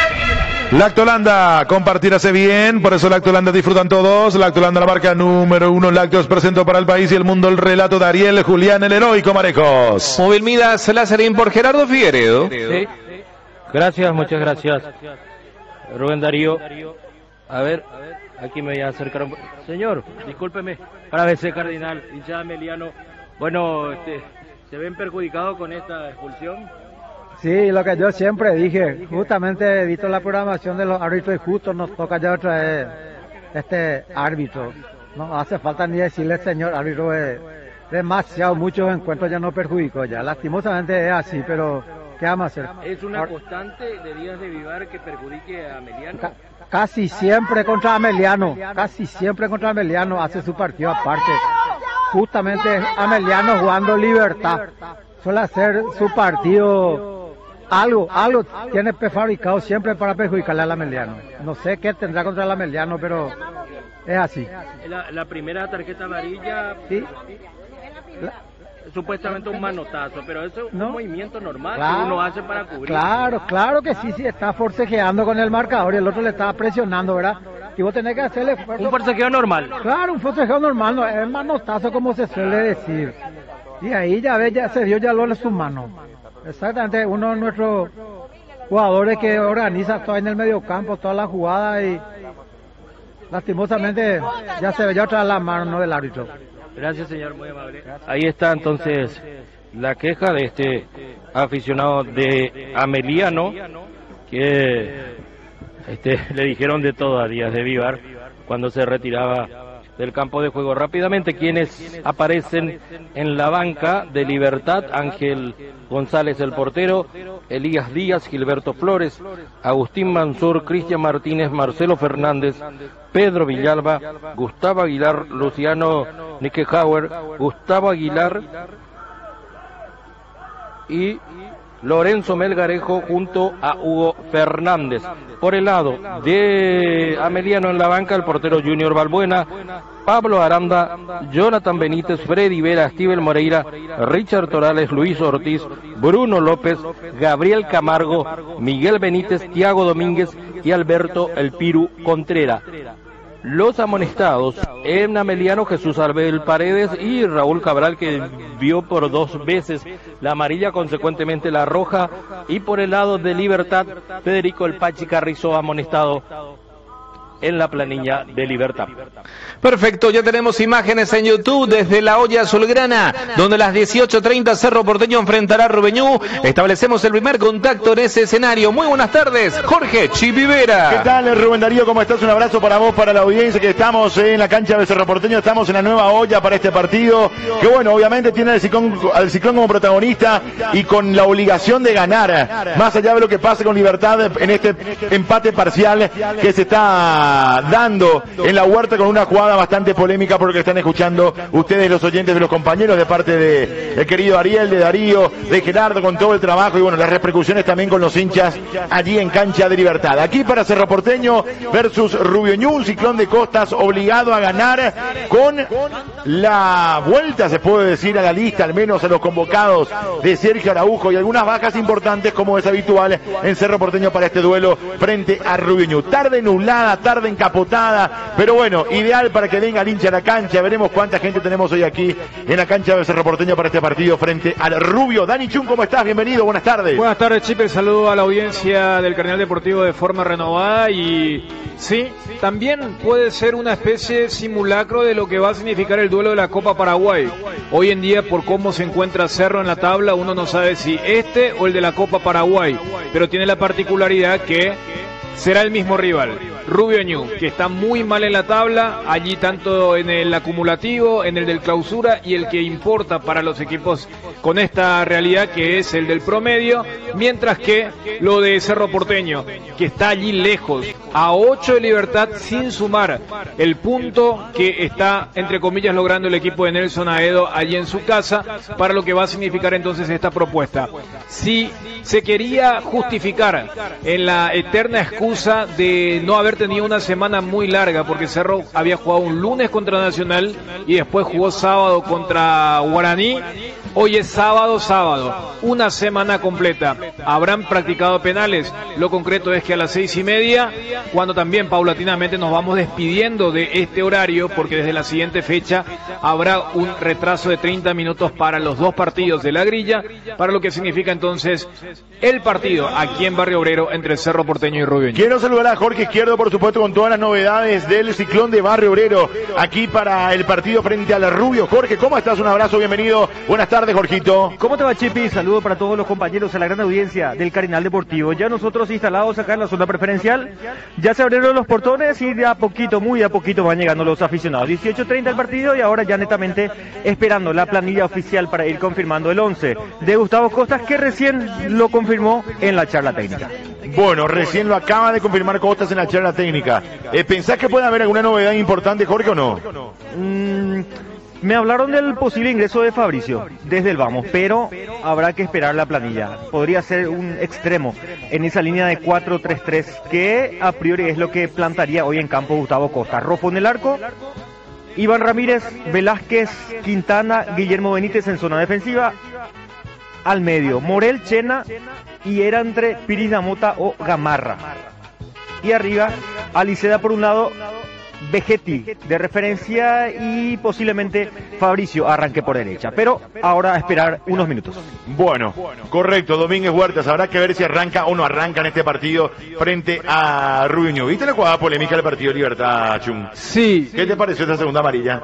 Lactolanda, compartir hace bien, por eso Lactolanda disfrutan todos. Lactolanda, la marca número uno en lácteos, presento para el país y el mundo el relato de Ariel Julián, el heroico Marejos. Móvil Midas Lázarín por Gerardo Figueredo. Sí. Gracias, muchas gracias. Rubén Darío. A ver, aquí me voy a acercar un poco. Señor, discúlpeme. Para B C Cardinal, hincha Ameliano. Bueno, este, ¿se ven perjudicados con esta expulsión? Sí, lo que yo siempre dije, justamente he visto la programación de los árbitros y justo nos toca ya otra vez este árbitro. No hace falta ni decirle señor árbitro, es demasiado, muchos encuentros ya no perjudicó ya. Lastimosamente es así, pero ¿qué vamos a hacer? ¿Es una constante de Díaz de Vivar que perjudique a Ameliano? Ca casi siempre contra Ameliano, casi siempre contra Ameliano hace su partido aparte. Justamente Ameliano jugando Libertad, suele hacer su partido. Algo, algo tiene prefabricado siempre para perjudicarle al Ameliano. No sé qué tendrá contra el Ameliano, pero es así. La, la primera tarjeta amarilla, sí. La, supuestamente un manotazo, pero eso es no, un movimiento normal claro, que uno hace para cubrir. Claro, claro que sí, sí, está forcejeando con el marcador y el otro le estaba presionando, ¿verdad? Y vos tenés que hacerle... Un forcejeo normal. Claro, un forcejeo normal, no, es manotazo como se suele decir. Y ahí ya ves, ya se dio ya lo en su mano. Exactamente, uno de nuestros jugadores que organiza todo en el mediocampo, toda la jugada y lastimosamente ya se ve ya otra la mano del árbitro. Gracias, señor, muy amable. Ahí está entonces la queja de este aficionado de Ameliano que este, le dijeron de todo a Díaz de Vivar cuando se retiraba del campo de juego. Rápidamente, quienes aparecen en la banca de Libertad: Ángel González, el portero, Elías Díaz, Gilberto Flores, Agustín Mansur, Cristian Martínez, Marcelo Fernández, Pedro Villalba, Gustavo Aguilar, Luciano Nickenhauer, Gustavo Aguilar y Lorenzo Melgarejo junto a Hugo Fernández. Por el lado de Ameliano en la banca, el portero Junior Balbuena, Pablo Aranda, Jonathan Benítez, Freddy Vera, Steven Moreira, Richard Torales, Luis Ortiz, Bruno López, Gabriel Camargo, Miguel Benítez, Tiago Domínguez y Alberto El Piru Contreras. Los amonestados en Ameliano: Jesús Albel Paredes y Raúl Cabral, que vio por dos veces la amarilla, consecuentemente la roja. Y por el lado de Libertad, Federico El Pachi Carrizo, amonestado en la planilla de Libertad. Perfecto, ya tenemos imágenes en YouTube desde la olla azulgrana, donde a las dieciocho treinta Cerro Porteño enfrentará a Rubeñú. Establecemos el primer contacto en ese escenario. Muy buenas tardes, Jorge Chipivera. ¿Qué tal, Rubén Darío? ¿Cómo estás? Un abrazo para vos, para la audiencia, que estamos en la cancha de Cerro Porteño. Estamos en la nueva olla para este partido, que bueno, obviamente tiene al Ciclón, al Ciclón como protagonista y con la obligación de ganar, más allá de lo que pase con Libertad en este empate parcial que se está está dando en la huerta con una jugada bastante polémica porque están escuchando ustedes los oyentes de los compañeros de parte de el querido Ariel, de Darío, de Gerardo, con todo el trabajo y bueno, las repercusiones también con los hinchas allí en Cancha de Libertad. Aquí para Cerro Porteño versus Rubio Ñu, un Ciclón de Costas obligado a ganar con la vuelta, se puede decir, a la lista, al menos a los convocados de Sergio Araujo y algunas bajas importantes como es habitual en Cerro Porteño para este duelo frente a Rubio Ñu. Tarde nublada, tarde encapotada, pero bueno, ideal para que venga el hincha a la cancha. Veremos cuánta gente tenemos hoy aquí en la cancha de Cerro Porteño para este partido frente al Rubio. Dani Chun, ¿cómo estás? Bienvenido, buenas tardes. Buenas tardes, Chipper, saludo a la audiencia del Cardenal Deportivo de forma renovada y sí, también puede ser una especie de simulacro de lo que va a significar el duelo de la Copa Paraguay. Hoy en día, por cómo se encuentra Cerro en la tabla, uno no sabe si este o el de la Copa Paraguay, pero tiene la particularidad que será el mismo rival, Rubio Ñu, que está muy mal en la tabla, allí tanto en el acumulativo, en el del clausura y el que importa para los equipos con esta realidad que es el del promedio, mientras que lo de Cerro Porteño, que está allí lejos, a ocho de Libertad sin sumar el punto que está, entre comillas, logrando el equipo de Nelson Aedo allí en su casa, para lo que va a significar entonces esta propuesta. Si se quería justificar en la eterna excusa de no haber tenido una semana muy larga, porque Cerro había jugado un lunes contra Nacional y después jugó sábado contra Guaraní, hoy es sábado, sábado, una semana completa. Habrán practicado penales, lo concreto es que a las seis y media, cuando también paulatinamente nos vamos despidiendo de este horario, porque desde la siguiente fecha habrá un retraso de treinta minutos para los dos partidos de la grilla, para lo que significa entonces el partido aquí en Barrio Obrero entre Cerro Porteño y Rubio Ñu. Quiero saludar a Jorge Izquierdo, por supuesto, con todas las novedades del Ciclón de Barrio Obrero, aquí para el partido frente al Rubio. Jorge, ¿cómo estás? Un abrazo, bienvenido. Buenas tardes, Jorgito. ¿Cómo te va, Chipi? Saludo para todos los compañeros, a la gran audiencia del Cardenal Deportivo. Ya nosotros instalados acá en la zona preferencial, ya se abrieron los portones y de a poquito, muy de a poquito van llegando los aficionados. dieciocho treinta el partido y ahora ya netamente esperando la planilla oficial para ir confirmando el once de Gustavo Costas, que recién lo confirmó en la charla técnica. Bueno, recién lo acaba de confirmar Costas en la charla técnica. Eh, ¿Pensás que puede haber alguna novedad importante, Jorge, o no? Mm, me hablaron del posible ingreso de Fabricio desde el vamos, pero habrá que esperar la planilla. Podría ser un extremo en esa línea de cuatro tres tres, que a priori es lo que plantaría hoy en campo Gustavo Costa. Rojo en el arco, Iván Ramírez, Velázquez, Quintana, Guillermo Benítez en zona defensiva. Al medio, Morel, Chena, y era entre Piris Damota o Gamarra. Y arriba, Aliceda por un lado, Vegetti de referencia y posiblemente Fabricio arranque por derecha. Pero ahora a esperar unos minutos. Bueno, correcto, Domínguez Huertas, habrá que ver si arranca o no arranca en este partido frente a Rubio Ñu. ¿Viste la jugada polémica del partido de Libertad, Chum? Sí. ¿Qué te pareció esta segunda amarilla?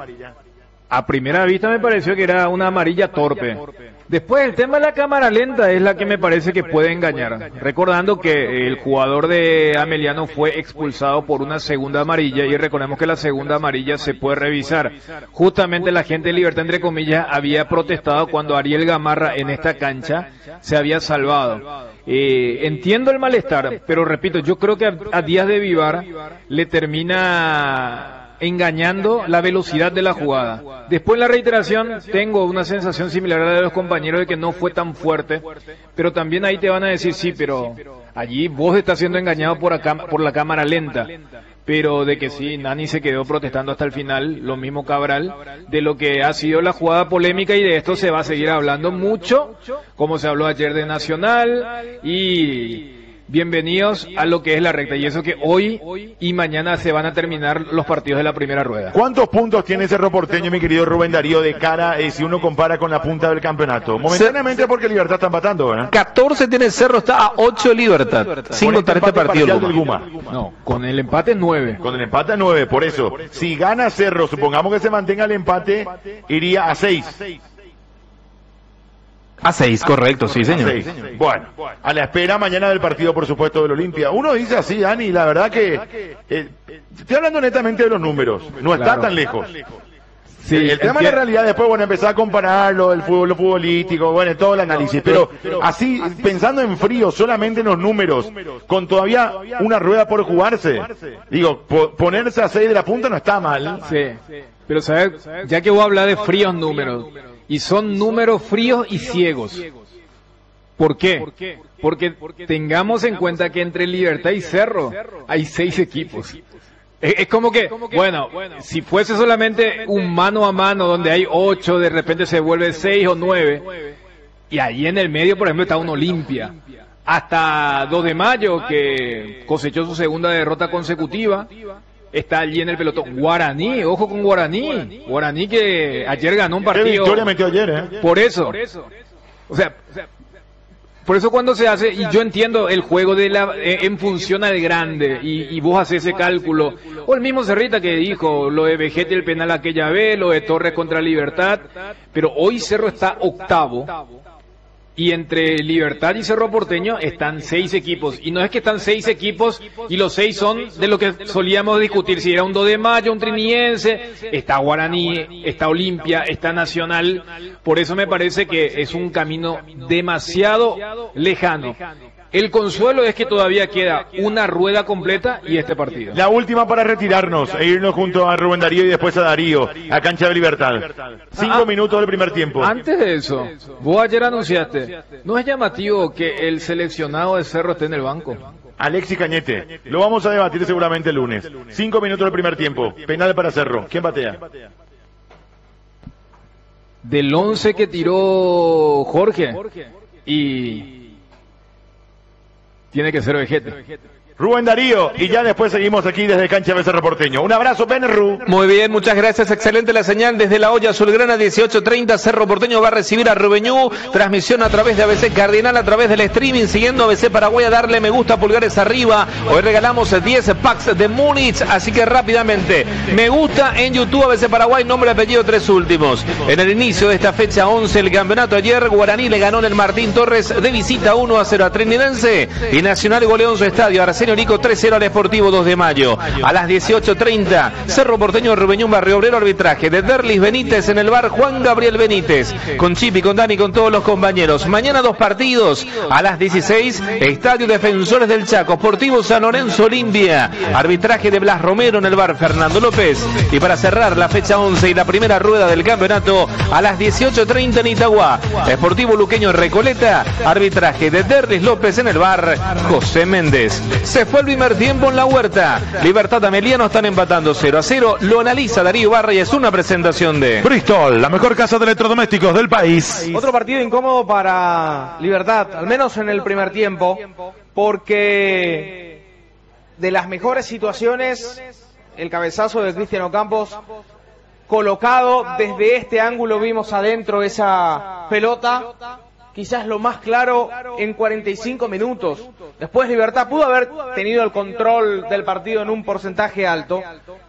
A primera vista me pareció que era una amarilla torpe. Después el tema de la cámara lenta es la que me parece que puede engañar. Recordando que el jugador de Ameliano fue expulsado por una segunda amarilla y recordemos que la segunda amarilla se puede revisar. Justamente la gente de Libertad, entre comillas, había protestado cuando Ariel Gamarra en esta cancha se había salvado. Eh, entiendo el malestar, pero repito, yo creo que a, a Díaz de Vivar le termina engañando la velocidad de la jugada. Después en la reiteración tengo una sensación similar a la de los compañeros de que no fue tan fuerte, pero también ahí te van a decir sí, pero allí vos estás siendo engañado por acá, por la cámara lenta. Pero de que sí, Nani se quedó protestando hasta el final, lo mismo Cabral, de lo que ha sido la jugada polémica, y de esto se va a seguir hablando mucho, como se habló ayer de Nacional, y bienvenidos a lo que es la recta, y eso que hoy y mañana se van a terminar los partidos de la primera rueda. ¿Cuántos puntos tiene Cerro Porteño, mi querido Rubén Darío, de cara, eh, si uno compara con la punta del campeonato? Momentáneamente porque Libertad está empatando, ¿eh? catorce tiene Cerro, está a ocho de Libertad, sin contar este partido del Guma. No, con el empate nueve. Con el empate nueve, por eso. Si gana Cerro, supongamos que se mantenga el empate, iría a seis. A seis, correcto, sí, señor. Seis. Bueno, a la espera mañana del partido, por supuesto, del Olimpia. Uno dice así, Dani, la verdad que eh, estoy hablando netamente de los números, no está Claro. tan lejos. Sí, el, el tema de la realidad, después, bueno, empezar a compararlo, el fútbol, lo futbolístico, bueno, todo el análisis, pero así, pensando en frío, solamente en los números, con todavía una rueda por jugarse, digo, po ponerse a seis de la punta no está mal. Sí, pero sabes, ya que vos hablas de fríos números, y son números fríos y ciegos. ¿Por qué? Porque tengamos en cuenta que entre Libertad y Cerro hay seis equipos. Es como que, bueno, si fuese solamente un mano a mano donde hay ocho, de repente se vuelve seis o nueve, y ahí en el medio, por ejemplo, está un Olimpia. Hasta dos de mayo, que cosechó su segunda derrota consecutiva, está allí en el pelotón. Guaraní, ojo con Guaraní. Guaraní que ayer ganó un partido. ¿Qué victoria metió ayer, eh? Por eso. O sea... Por eso cuando se hace, y yo entiendo el juego de la en función al grande, y, y vos haces ese cálculo, o el mismo Cerrita que dijo, lo de Vegete el penal aquella vez, lo de Torres contra Libertad, pero hoy Cerro está octavo, y entre Libertad y Cerro Porteño están seis equipos, y no es que están seis equipos, y los seis son de lo que solíamos discutir, si era un dos de mayo, un triniense, está Guaraní, está Olimpia, está Nacional, por eso me parece que es un camino demasiado lejano. El consuelo es que todavía queda una rueda completa y este partido. La última para retirarnos e irnos junto a Rubén Darío y después a Darío, a Cancha de Libertad. Cinco Ah, minutos del primer tiempo. Antes de eso, vos ayer anunciaste, ¿no es llamativo que el seleccionado de Cerro esté en el banco? Alexis Cañete. Lo vamos a debatir seguramente el lunes. Cinco minutos del primer tiempo. Penal para Cerro. ¿Quién patea? Del once que tiró Jorge, y tiene que ser Vegete. Rubén Darío, y ya después seguimos aquí desde Cancha de Cerro Porteño. Un abrazo, Benru. Muy bien, muchas gracias, excelente la señal desde la olla azulgrana, dieciocho treinta, Cerro Porteño va a recibir a Rubeñú, transmisión a través de A B C Cardinal, a través del streaming, siguiendo A B C Paraguay, a darle me gusta, pulgares arriba, hoy regalamos diez packs de Múnich, así que rápidamente, me gusta en YouTube, A B C Paraguay, nombre, apellido, tres últimos. En el inicio de esta fecha once, el campeonato ayer, Guaraní le ganó en el Martín Torres de visita uno a cero a Trinidense, y Nacional goleó en su estadio, Arsenio Nico tres cero al Sportivo dos de mayo. A las dieciocho treinta, Cerro Porteño, Rubeñún, Barrio Obrero, arbitraje de Derlis Benítez, en el bar Juan Gabriel Benítez, con Chipi, con Dani, con todos los compañeros. Mañana dos partidos, a las dieciséis, Estadio Defensores del Chaco, Sportivo San Lorenzo, Olimpia, arbitraje de Blas Romero, en el bar Fernando López. Y para cerrar la fecha once y la primera rueda del campeonato, a las dieciocho treinta en Itagua, Sportivo Luqueño, Recoleta, arbitraje de Derlis López, en el bar José Méndez. Se fue el primer tiempo en la Huerta. Libertad Ameliano están empatando cero a cero. Lo analiza Darío Barra y es una presentación de Bristol, la mejor casa de electrodomésticos del país. Otro partido incómodo para Libertad, al menos en el primer tiempo, porque de las mejores situaciones, el cabezazo de Cristiano Campos, colocado desde este ángulo, vimos adentro esa pelota, quizás lo más claro en cuarenta y cinco minutos. Después Libertad pudo haber tenido el control del partido en un porcentaje alto,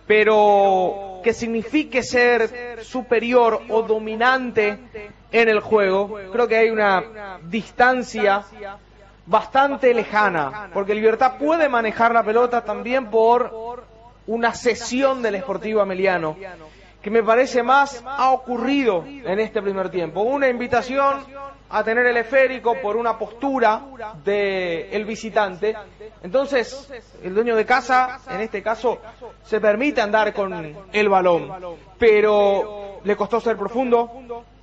pero que signifique ser superior o dominante en el juego, creo que hay una distancia bastante lejana, porque Libertad puede manejar la pelota también por una cesión del Sportivo Ameliano, que me parece más ha ocurrido en este primer tiempo. Una invitación a tener el esférico por una postura del visitante. Entonces, el dueño de casa, en este caso, se permite andar con el balón, pero le costó ser profundo,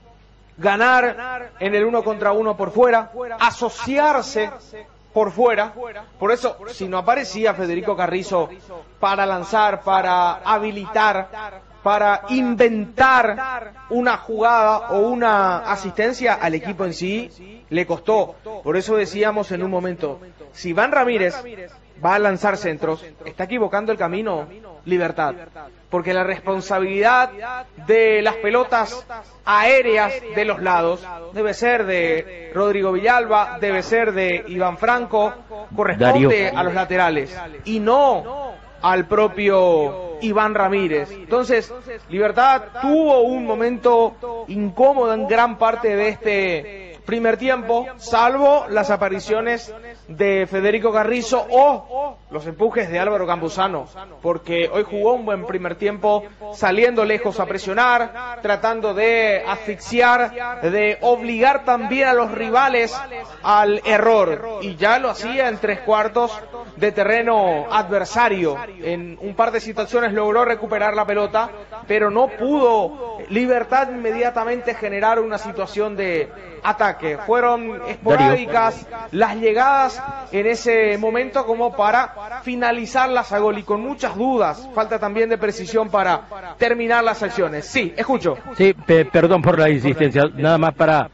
ganar en el uno contra uno por fuera, asociarse por fuera. Por eso, si no aparecía Federico Carrizo para lanzar, para habilitar, para inventar una jugada o una asistencia, al equipo en sí le costó. Por eso decíamos en un momento, si Iván Ramírez va a lanzar centros, está equivocando el camino Libertad, porque la responsabilidad de las pelotas aéreas de los lados debe ser de Rodrigo Villalba, debe ser de Iván Franco, corresponde Darío a los laterales y no al propio Iván Ramírez. Entonces, Libertad tuvo un momento incómodo en gran parte de este primer tiempo, salvo las apariciones de Federico Carrizo o los empujes de Álvaro Campuzano, porque hoy jugó un buen primer tiempo, saliendo lejos a presionar, tratando de asfixiar, de obligar también a los rivales al error, y ya lo hacía en tres cuartos de terreno adversario. En un par de situaciones logró recuperar la pelota, pero no pudo Libertad inmediatamente generar una situación de ataque. Fueron esporádicas las llegadas en ese momento como para finalizarlas a gol, y con muchas dudas, falta también de precisión para terminar las acciones. Sí, escucho. Sí, pe perdón por la insistencia, nada más para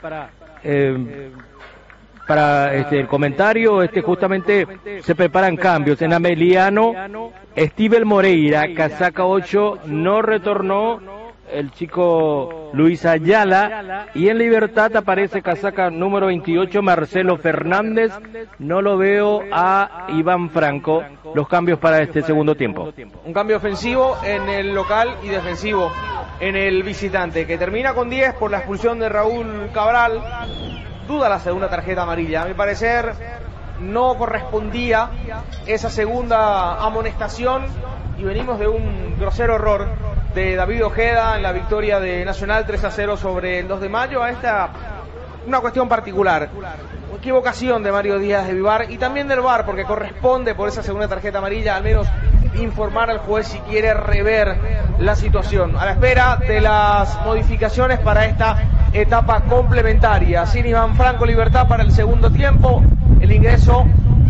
eh, para este, el comentario. Este justamente se preparan cambios en Ameliano. Estivel Moreira, casaca ocho, no retornó el chico Luis Ayala, y en Libertad aparece casaca número veintiocho Marcelo Fernández. No lo veo a Iván Franco. Los cambios para este segundo tiempo: un cambio ofensivo en el local y defensivo en el visitante, que termina con diez por la expulsión de Raúl Cabral. Duda la segunda tarjeta amarilla, a mi parecer no correspondía esa segunda amonestación, y venimos de un grosero error de David Ojeda en la victoria de Nacional tres a cero sobre el dos de mayo. A esta una cuestión particular, equivocación de Mario Díaz de Vivar y también del V A R, porque corresponde por esa segunda tarjeta amarilla al menos informar al juez si quiere rever la situación, a la espera de las modificaciones para esta etapa complementaria. Sin Iván Franco, Libertad para el segundo tiempo, el ingreso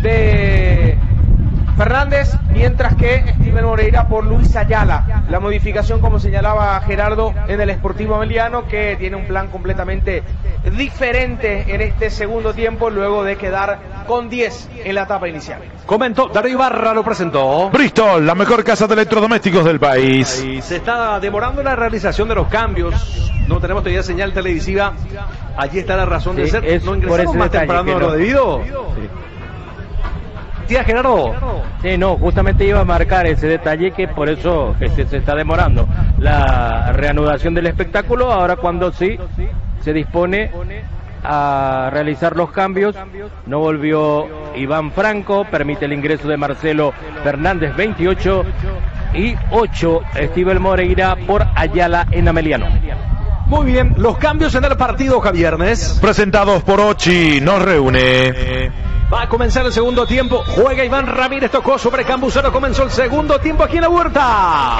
de Fernández, mientras que Steven Moreira por Luis Ayala. La modificación, como señalaba Gerardo, en el Sportivo Ameliano, que tiene un plan completamente diferente en este segundo tiempo, luego de quedar con diez en la etapa inicial. Comentó Darío Ibarra, lo presentó Bristol, la mejor casa de electrodomésticos del país. Y se está demorando la realización de los cambios. No tenemos todavía señal televisiva. Allí está la razón de sí, ser. Es no ingresamos más temprano de lo debido. Sí. Tía Gerardo. Sí, no, justamente iba a marcar ese detalle, que por eso este, se está demorando la reanudación del espectáculo. Ahora, cuando sí se dispone a realizar los cambios, no volvió Iván Franco, permite el ingreso de Marcelo Fernández, veintiocho, y ocho Estivel Moreira por Ayala en Ameliano. Muy bien, los cambios en el partido, Javiernes. Presentados por Ochi, nos reúne. Va a comenzar el segundo tiempo. Juega Iván Ramírez, tocó sobre Campuzano. Comenzó el segundo tiempo aquí en la Huerta.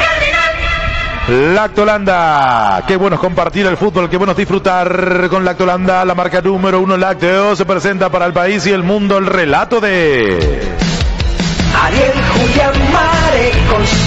Lactolanda, qué bueno es compartir el fútbol, qué bueno es disfrutar con Lactolanda, la marca número uno lácteo. Se presenta para el país y el mundo el relato de Ariel Julián Marecos.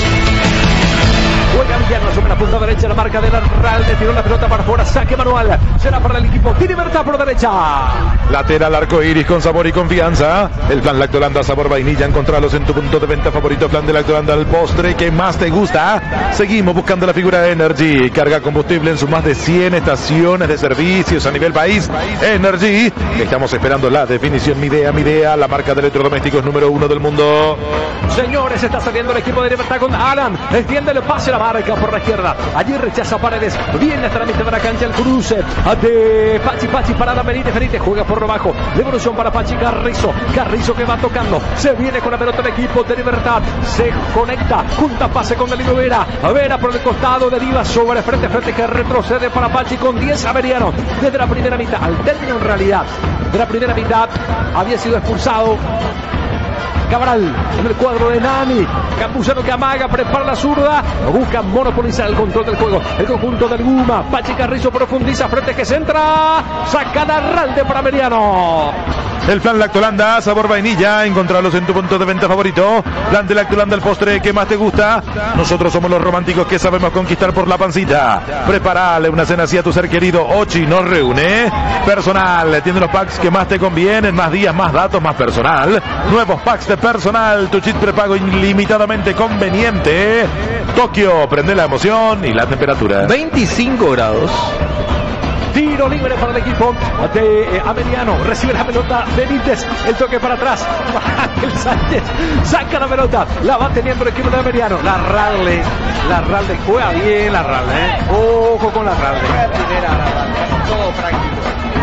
Juega Villano sobre la punta derecha, la marca de la Ralde, tiró la pelota para afuera, saque manual, será para el equipo, tiene Libertad por derecha. Lateral arco iris con sabor y confianza. El plan Lactolanda sabor vainilla, encontralos en tu punto de venta favorito. Plan de Lactolanda, el postre que más te gusta. Seguimos buscando la figura Energy, carga combustible en sus más de cien estaciones de servicios a nivel país. Energy, estamos esperando la definición. Midea, Midea, la marca de electrodomésticos número uno del mundo. Señores, está saliendo el equipo de Libertad con Alan, extiende el pase, la marca por la izquierda, allí rechaza Paredes, viene hasta la mitad de la cancha el cruce de Pachi, Pachi para la Benítez, Benítez juega por lo bajo, devolución para Pachi, Carrizo, Carrizo que va tocando, se viene con la pelota el equipo de Libertad, se conecta, junta pase con Danilo Vera, Vera por el costado, deriva sobre frente, frente que retrocede para Pachi con diez Averiano, desde la primera mitad, al término en realidad de la primera mitad, había sido expulsado Cabral en el cuadro de Nani. Campuzano que amaga, prepara la zurda, busca monopolizar el control del juego. El conjunto del Guma, Pachi Carrizo profundiza, frente que centra, saca Ralde para Meriano. El plan Lactolanda, sabor vainilla, encontrarlos en tu punto de venta favorito. Plan de Lactolanda, el postre que más te gusta. Nosotros somos los románticos que sabemos conquistar por la pancita. Preparale una cena así a tu ser querido. Ochi nos reúne. Personal, tiene los packs que más te convienen, más días, más datos, más personal. Nuevos packs de personal, tu chip prepago ilimitadamente conveniente. Tokio, prende la emoción y la temperatura. veinticinco grados. Tiro libre para el equipo de Ameliano. Recibe la pelota Benítez. El toque para atrás. Ángel Sánchez saca la pelota. La va teniendo el equipo de Ameliano. La Ralde. La Ralde juega bien. La Ralde. ¿eh? Ojo con la Ralde. Primera la Ralde. Todo práctico.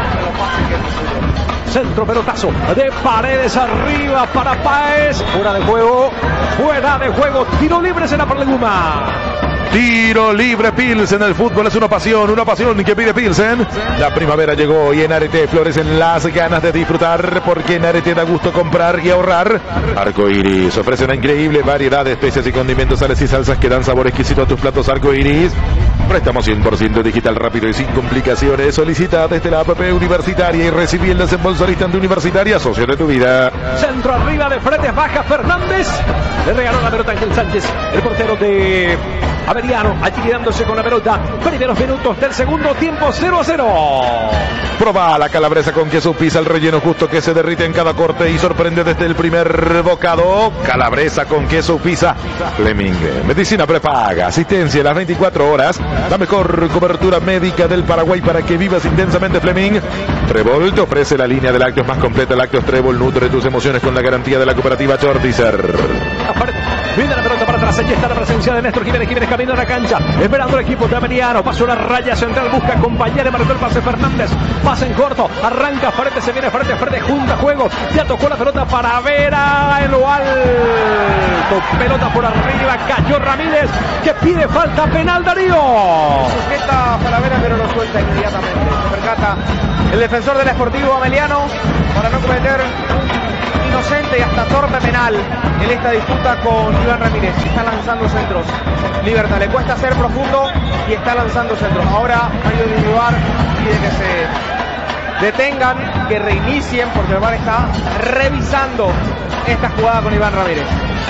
fácil que disfrute. Centro pelotazo de Paredes arriba para Páez. Fuera de juego. Fuera de juego. Tiro libre será por Leguma. Tiro libre Pilsen, el fútbol es una pasión, una pasión que pide Pilsen. La primavera llegó y en Arete florecen las ganas de disfrutar, porque en Arete da gusto comprar y ahorrar. Arco Iris ofrece una increíble variedad de especias y condimentos, sales y salsas que dan sabor exquisito a tus platos. Arco Iris. Préstamo cien por ciento digital rápido y sin complicaciones. Solicita desde la app universitaria y recibí el desembolso al instante. Universitaria, socio de tu vida. Centro arriba de frente, baja Fernández. Le regaló la pelota a Ángel Sánchez, el portero de Averiano, allí quedándose con la pelota. Primeros minutos del segundo tiempo, cero a cero. Proba la calabresa con queso pizza, el relleno justo que se derrite en cada corte y sorprende desde el primer bocado. Calabresa con queso pizza. Fleming, medicina prepaga, asistencia a las veinticuatro horas. La mejor cobertura médica del Paraguay para que vivas intensamente. Fleming. Trébol te ofrece la línea de lácteos más completa. Lácteos Trébol, nutre tus emociones con la garantía de la cooperativa Chordicer. Viene la pelota para atrás, allí está la presencia de Néstor Jiménez. Jiménez camino a la cancha, esperando el equipo de Averiano. Pasó la raya central, busca acompañar, marcó el pase Fernández. Pase en corto, arranca frente, se viene frente, frente, junta juego. Ya tocó la pelota para Vera en lo alto. Pelota por arriba, cayó Ramírez, que pide falta penal. Darío Sujeta para Vera, pero lo suelta inmediatamente. Se percata el defensor del Sportivo Ameliano para no cometer un inocente y hasta torpe penal en esta disputa con Iván Ramírez. Está lanzando centros. Libertad, le cuesta ser profundo y está lanzando centros. Ahora Mario Vivar pide que se detengan, que reinicien, porque el V A R está revisando esta jugada con Iván Ramírez.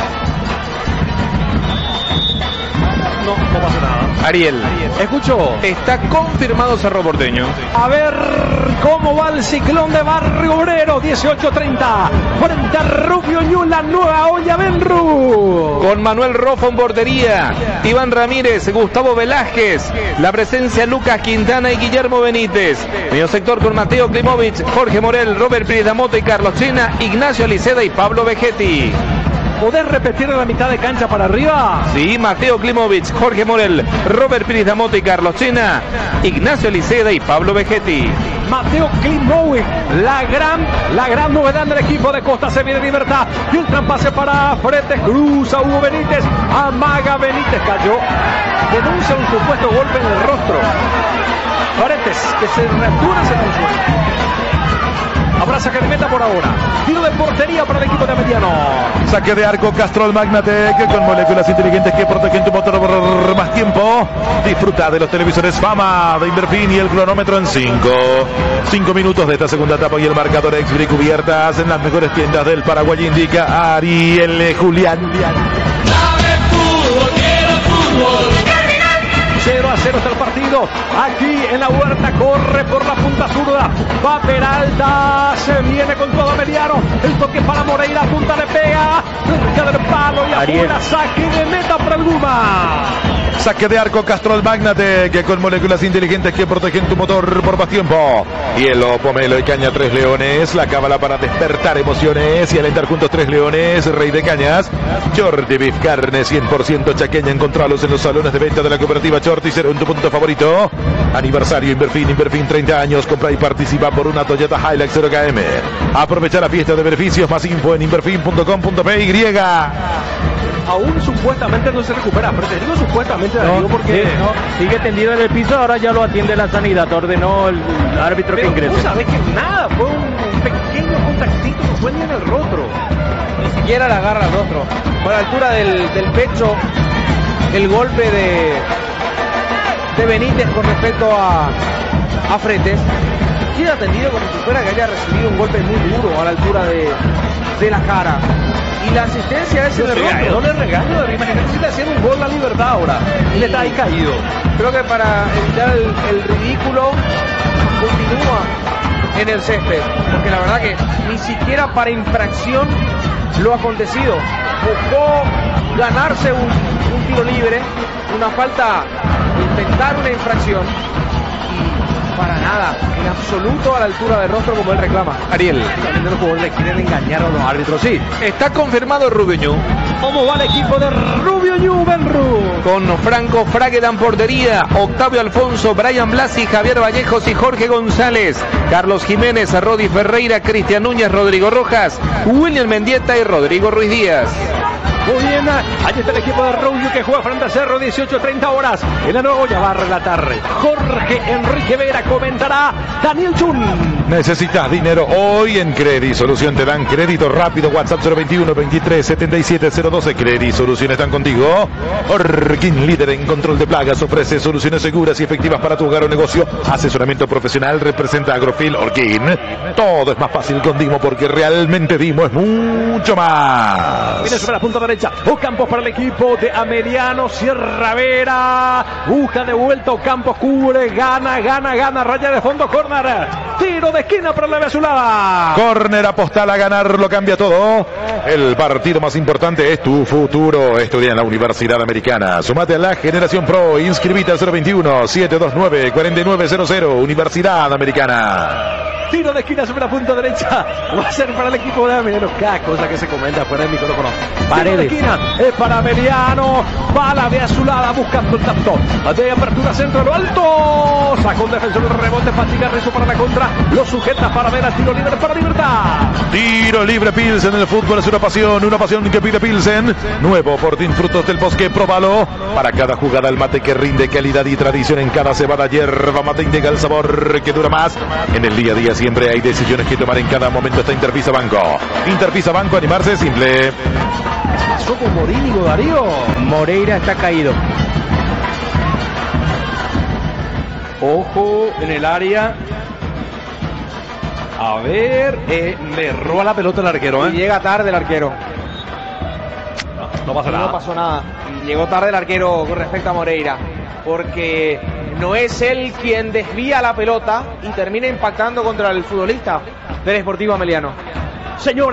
No, no pasa nada. Ariel, Escucho. está confirmado Cerro Porteño. A ver cómo va el Ciclón de Barrio Obrero. dieciocho treinta. Frente a Rubio Ñu, la nueva olla Benru. Con Manuel Rofa en portería, Iván Ramírez, Gustavo Velázquez, la presencia Lucas Quintana y Guillermo Benítez. Medio sector con Mateo Klimovic, Jorge Morel, Robert Piridamoto y Carlos Chena, Ignacio Liceda y Pablo Vegetti. ¿Podés repetir de la mitad de cancha para arriba? Sí, Mateo Klimovic, Jorge Morel, Robert Piridamoto y Carlos Chena, Ignacio Liceda y Pablo Vegetti. Mateo Klimovic, la gran, la gran novedad del equipo de Costa, se viene Libertad. Y el trampase para frente, cruza Hugo Benítez, amaga Benítez, cayó. Denuncia un supuesto golpe en el rostro. Paredes, que se retura, se consuela. Habrá saque de meta por ahora. Tiro de portería para el equipo de Averiano. Saque de arco Castrol Magnatec con moléculas inteligentes que protegen tu motor por más tiempo. Disfruta de los televisores Fama de Inverfin y el cronómetro en cinco. cinco minutos de esta segunda etapa y el marcador Exbri cubiertas en las mejores tiendas del Paraguay, indica Ariel Julián. cero a cero está el partido. Aquí en la huerta corre por la punta zurda. Va Peralta. Se viene con todo Averiano. El toque para Moreira. Punta le pega. Cerca del palo y afuera. Saque de meta para el Guma. Saque de arco Castrol Magnatec con moléculas inteligentes que protegen tu motor por más tiempo. Hielo, pomelo y caña Tres Leones. La cábala para despertar emociones y alentar juntos Tres Leones. Rey de cañas. Shorty Beef, carne cien por ciento chaqueña. Encontralos en los salones de venta de la cooperativa Shorty. Será en tu punto favorito. Aniversario Inverfin. Inverfin treinta años. Compra y participa por una Toyota Hilux cero K M. Aprovecha la fiesta de beneficios. Más info en inverfin punto com punto p y. Aún supuestamente no se recupera, pero te digo supuestamente, No, Darío, porque sí, no, sigue tendido en el piso, ahora ya lo atiende la sanidad, ordenó el, el árbitro que pero tú ingrese. sabes que nada, fue un pequeño contactito que fue en el rostro. Ni siquiera le agarra el rostro. Por la altura del, del pecho, el golpe de, de Benítez con respecto a, a Fretes. Queda atendido como si fuera que haya recibido un golpe muy duro a la altura de, de la cara. Y la asistencia es en el rostro. No le regaño, Darío, imagínate si le hacían un gol a Libertad ahora. Y le está ahí caído. Creo que para evitar el, el ridículo continúa en el césped, porque la verdad que ni siquiera para infracción lo acontecido. Buscó ganarse un, un tiro libre, una falta, intentar una infracción, para nada, en absoluto a la altura del rostro como él reclama. Ariel. También los jugadores le quieren engañar a los árbitros, sí. Está confirmado Rubio Ñu. ¿Cómo va el equipo de Rubio Ñu, Benru? Con Franco Fragueda en portería, Octavio Alfonso, Brian Blasi, Javier Vallejos y Jorge González, Carlos Jiménez, Rodi Ferreira, Cristian Núñez, Rodrigo Rojas, William Mendieta y Rodrigo Ruiz Díaz. Muy bien, allí está el equipo de Rubio que juega frente a Cerro, dieciocho treinta horas. En la nueva olla va a relatar Jorge Enrique Vera, comentará Daniel Chun. Necesitas dinero hoy en Credit Solución, te dan crédito rápido. WhatsApp cero veintiuno, veintitrés, setenta y siete, cero doce. Credit Solución están contigo. Orkin, líder en control de plagas, ofrece soluciones seguras y efectivas para tu hogar o negocio. Asesoramiento profesional, representa Agrofil. Orkin, todo es más fácil con Dimo porque realmente Dimo es mucho más. Viene sobre la punta derecha, Ocampos para el equipo de Ameliano, Sierra Vera, busca de vuelta Ocampos, cubre, gana, gana, gana, raya de fondo, córner, tiro de esquina para la Azulada. Córner, apostar a ganar, lo cambia todo. El partido más importante es tu futuro. Estudia en la Universidad Americana. Sumate a la Generación Pro. Inscribite al cero veintiuno, setecientos veintinueve, cuarenta y nueve cero cero. Universidad Americana. Tiro de esquina sobre la punta derecha. Va a ser para el equipo de Ameliano. Cada cosa que se comenta fuera del micrófono. Tiro de esquina es para Ameliano. Bala de Azulada buscando el tapto. De apertura centro a lo alto. Sacó un defensor, el rebote, fatiga, rezo para la contra. Lo sujeta para ver a tiro libre para Libertad. Tiro libre Pilsen. El fútbol es una pasión. Una pasión que pide Pilsen. Nuevo Fortín Frutos del Bosque. Próbalo. Para cada jugada el mate que rinde calidad y tradición en cada cebada. Hierba mate indica el sabor que dura más. En el día a día siempre hay decisiones que tomar en cada momento. Está Intervisa Banco. Intervisa Banco, animarse es simple. Pasó con Morínigo, Darío. Moreira está caído. Ojo en el área. A ver, eh, le roba la pelota el arquero, ¿eh? Y llega tarde el arquero. No, no pasa nada. No pasó nada. Y llegó tarde el arquero con respecto a Moreira. Porque no es él quien desvía la pelota y termina impactando contra el futbolista del Sportivo Ameliano. Señores.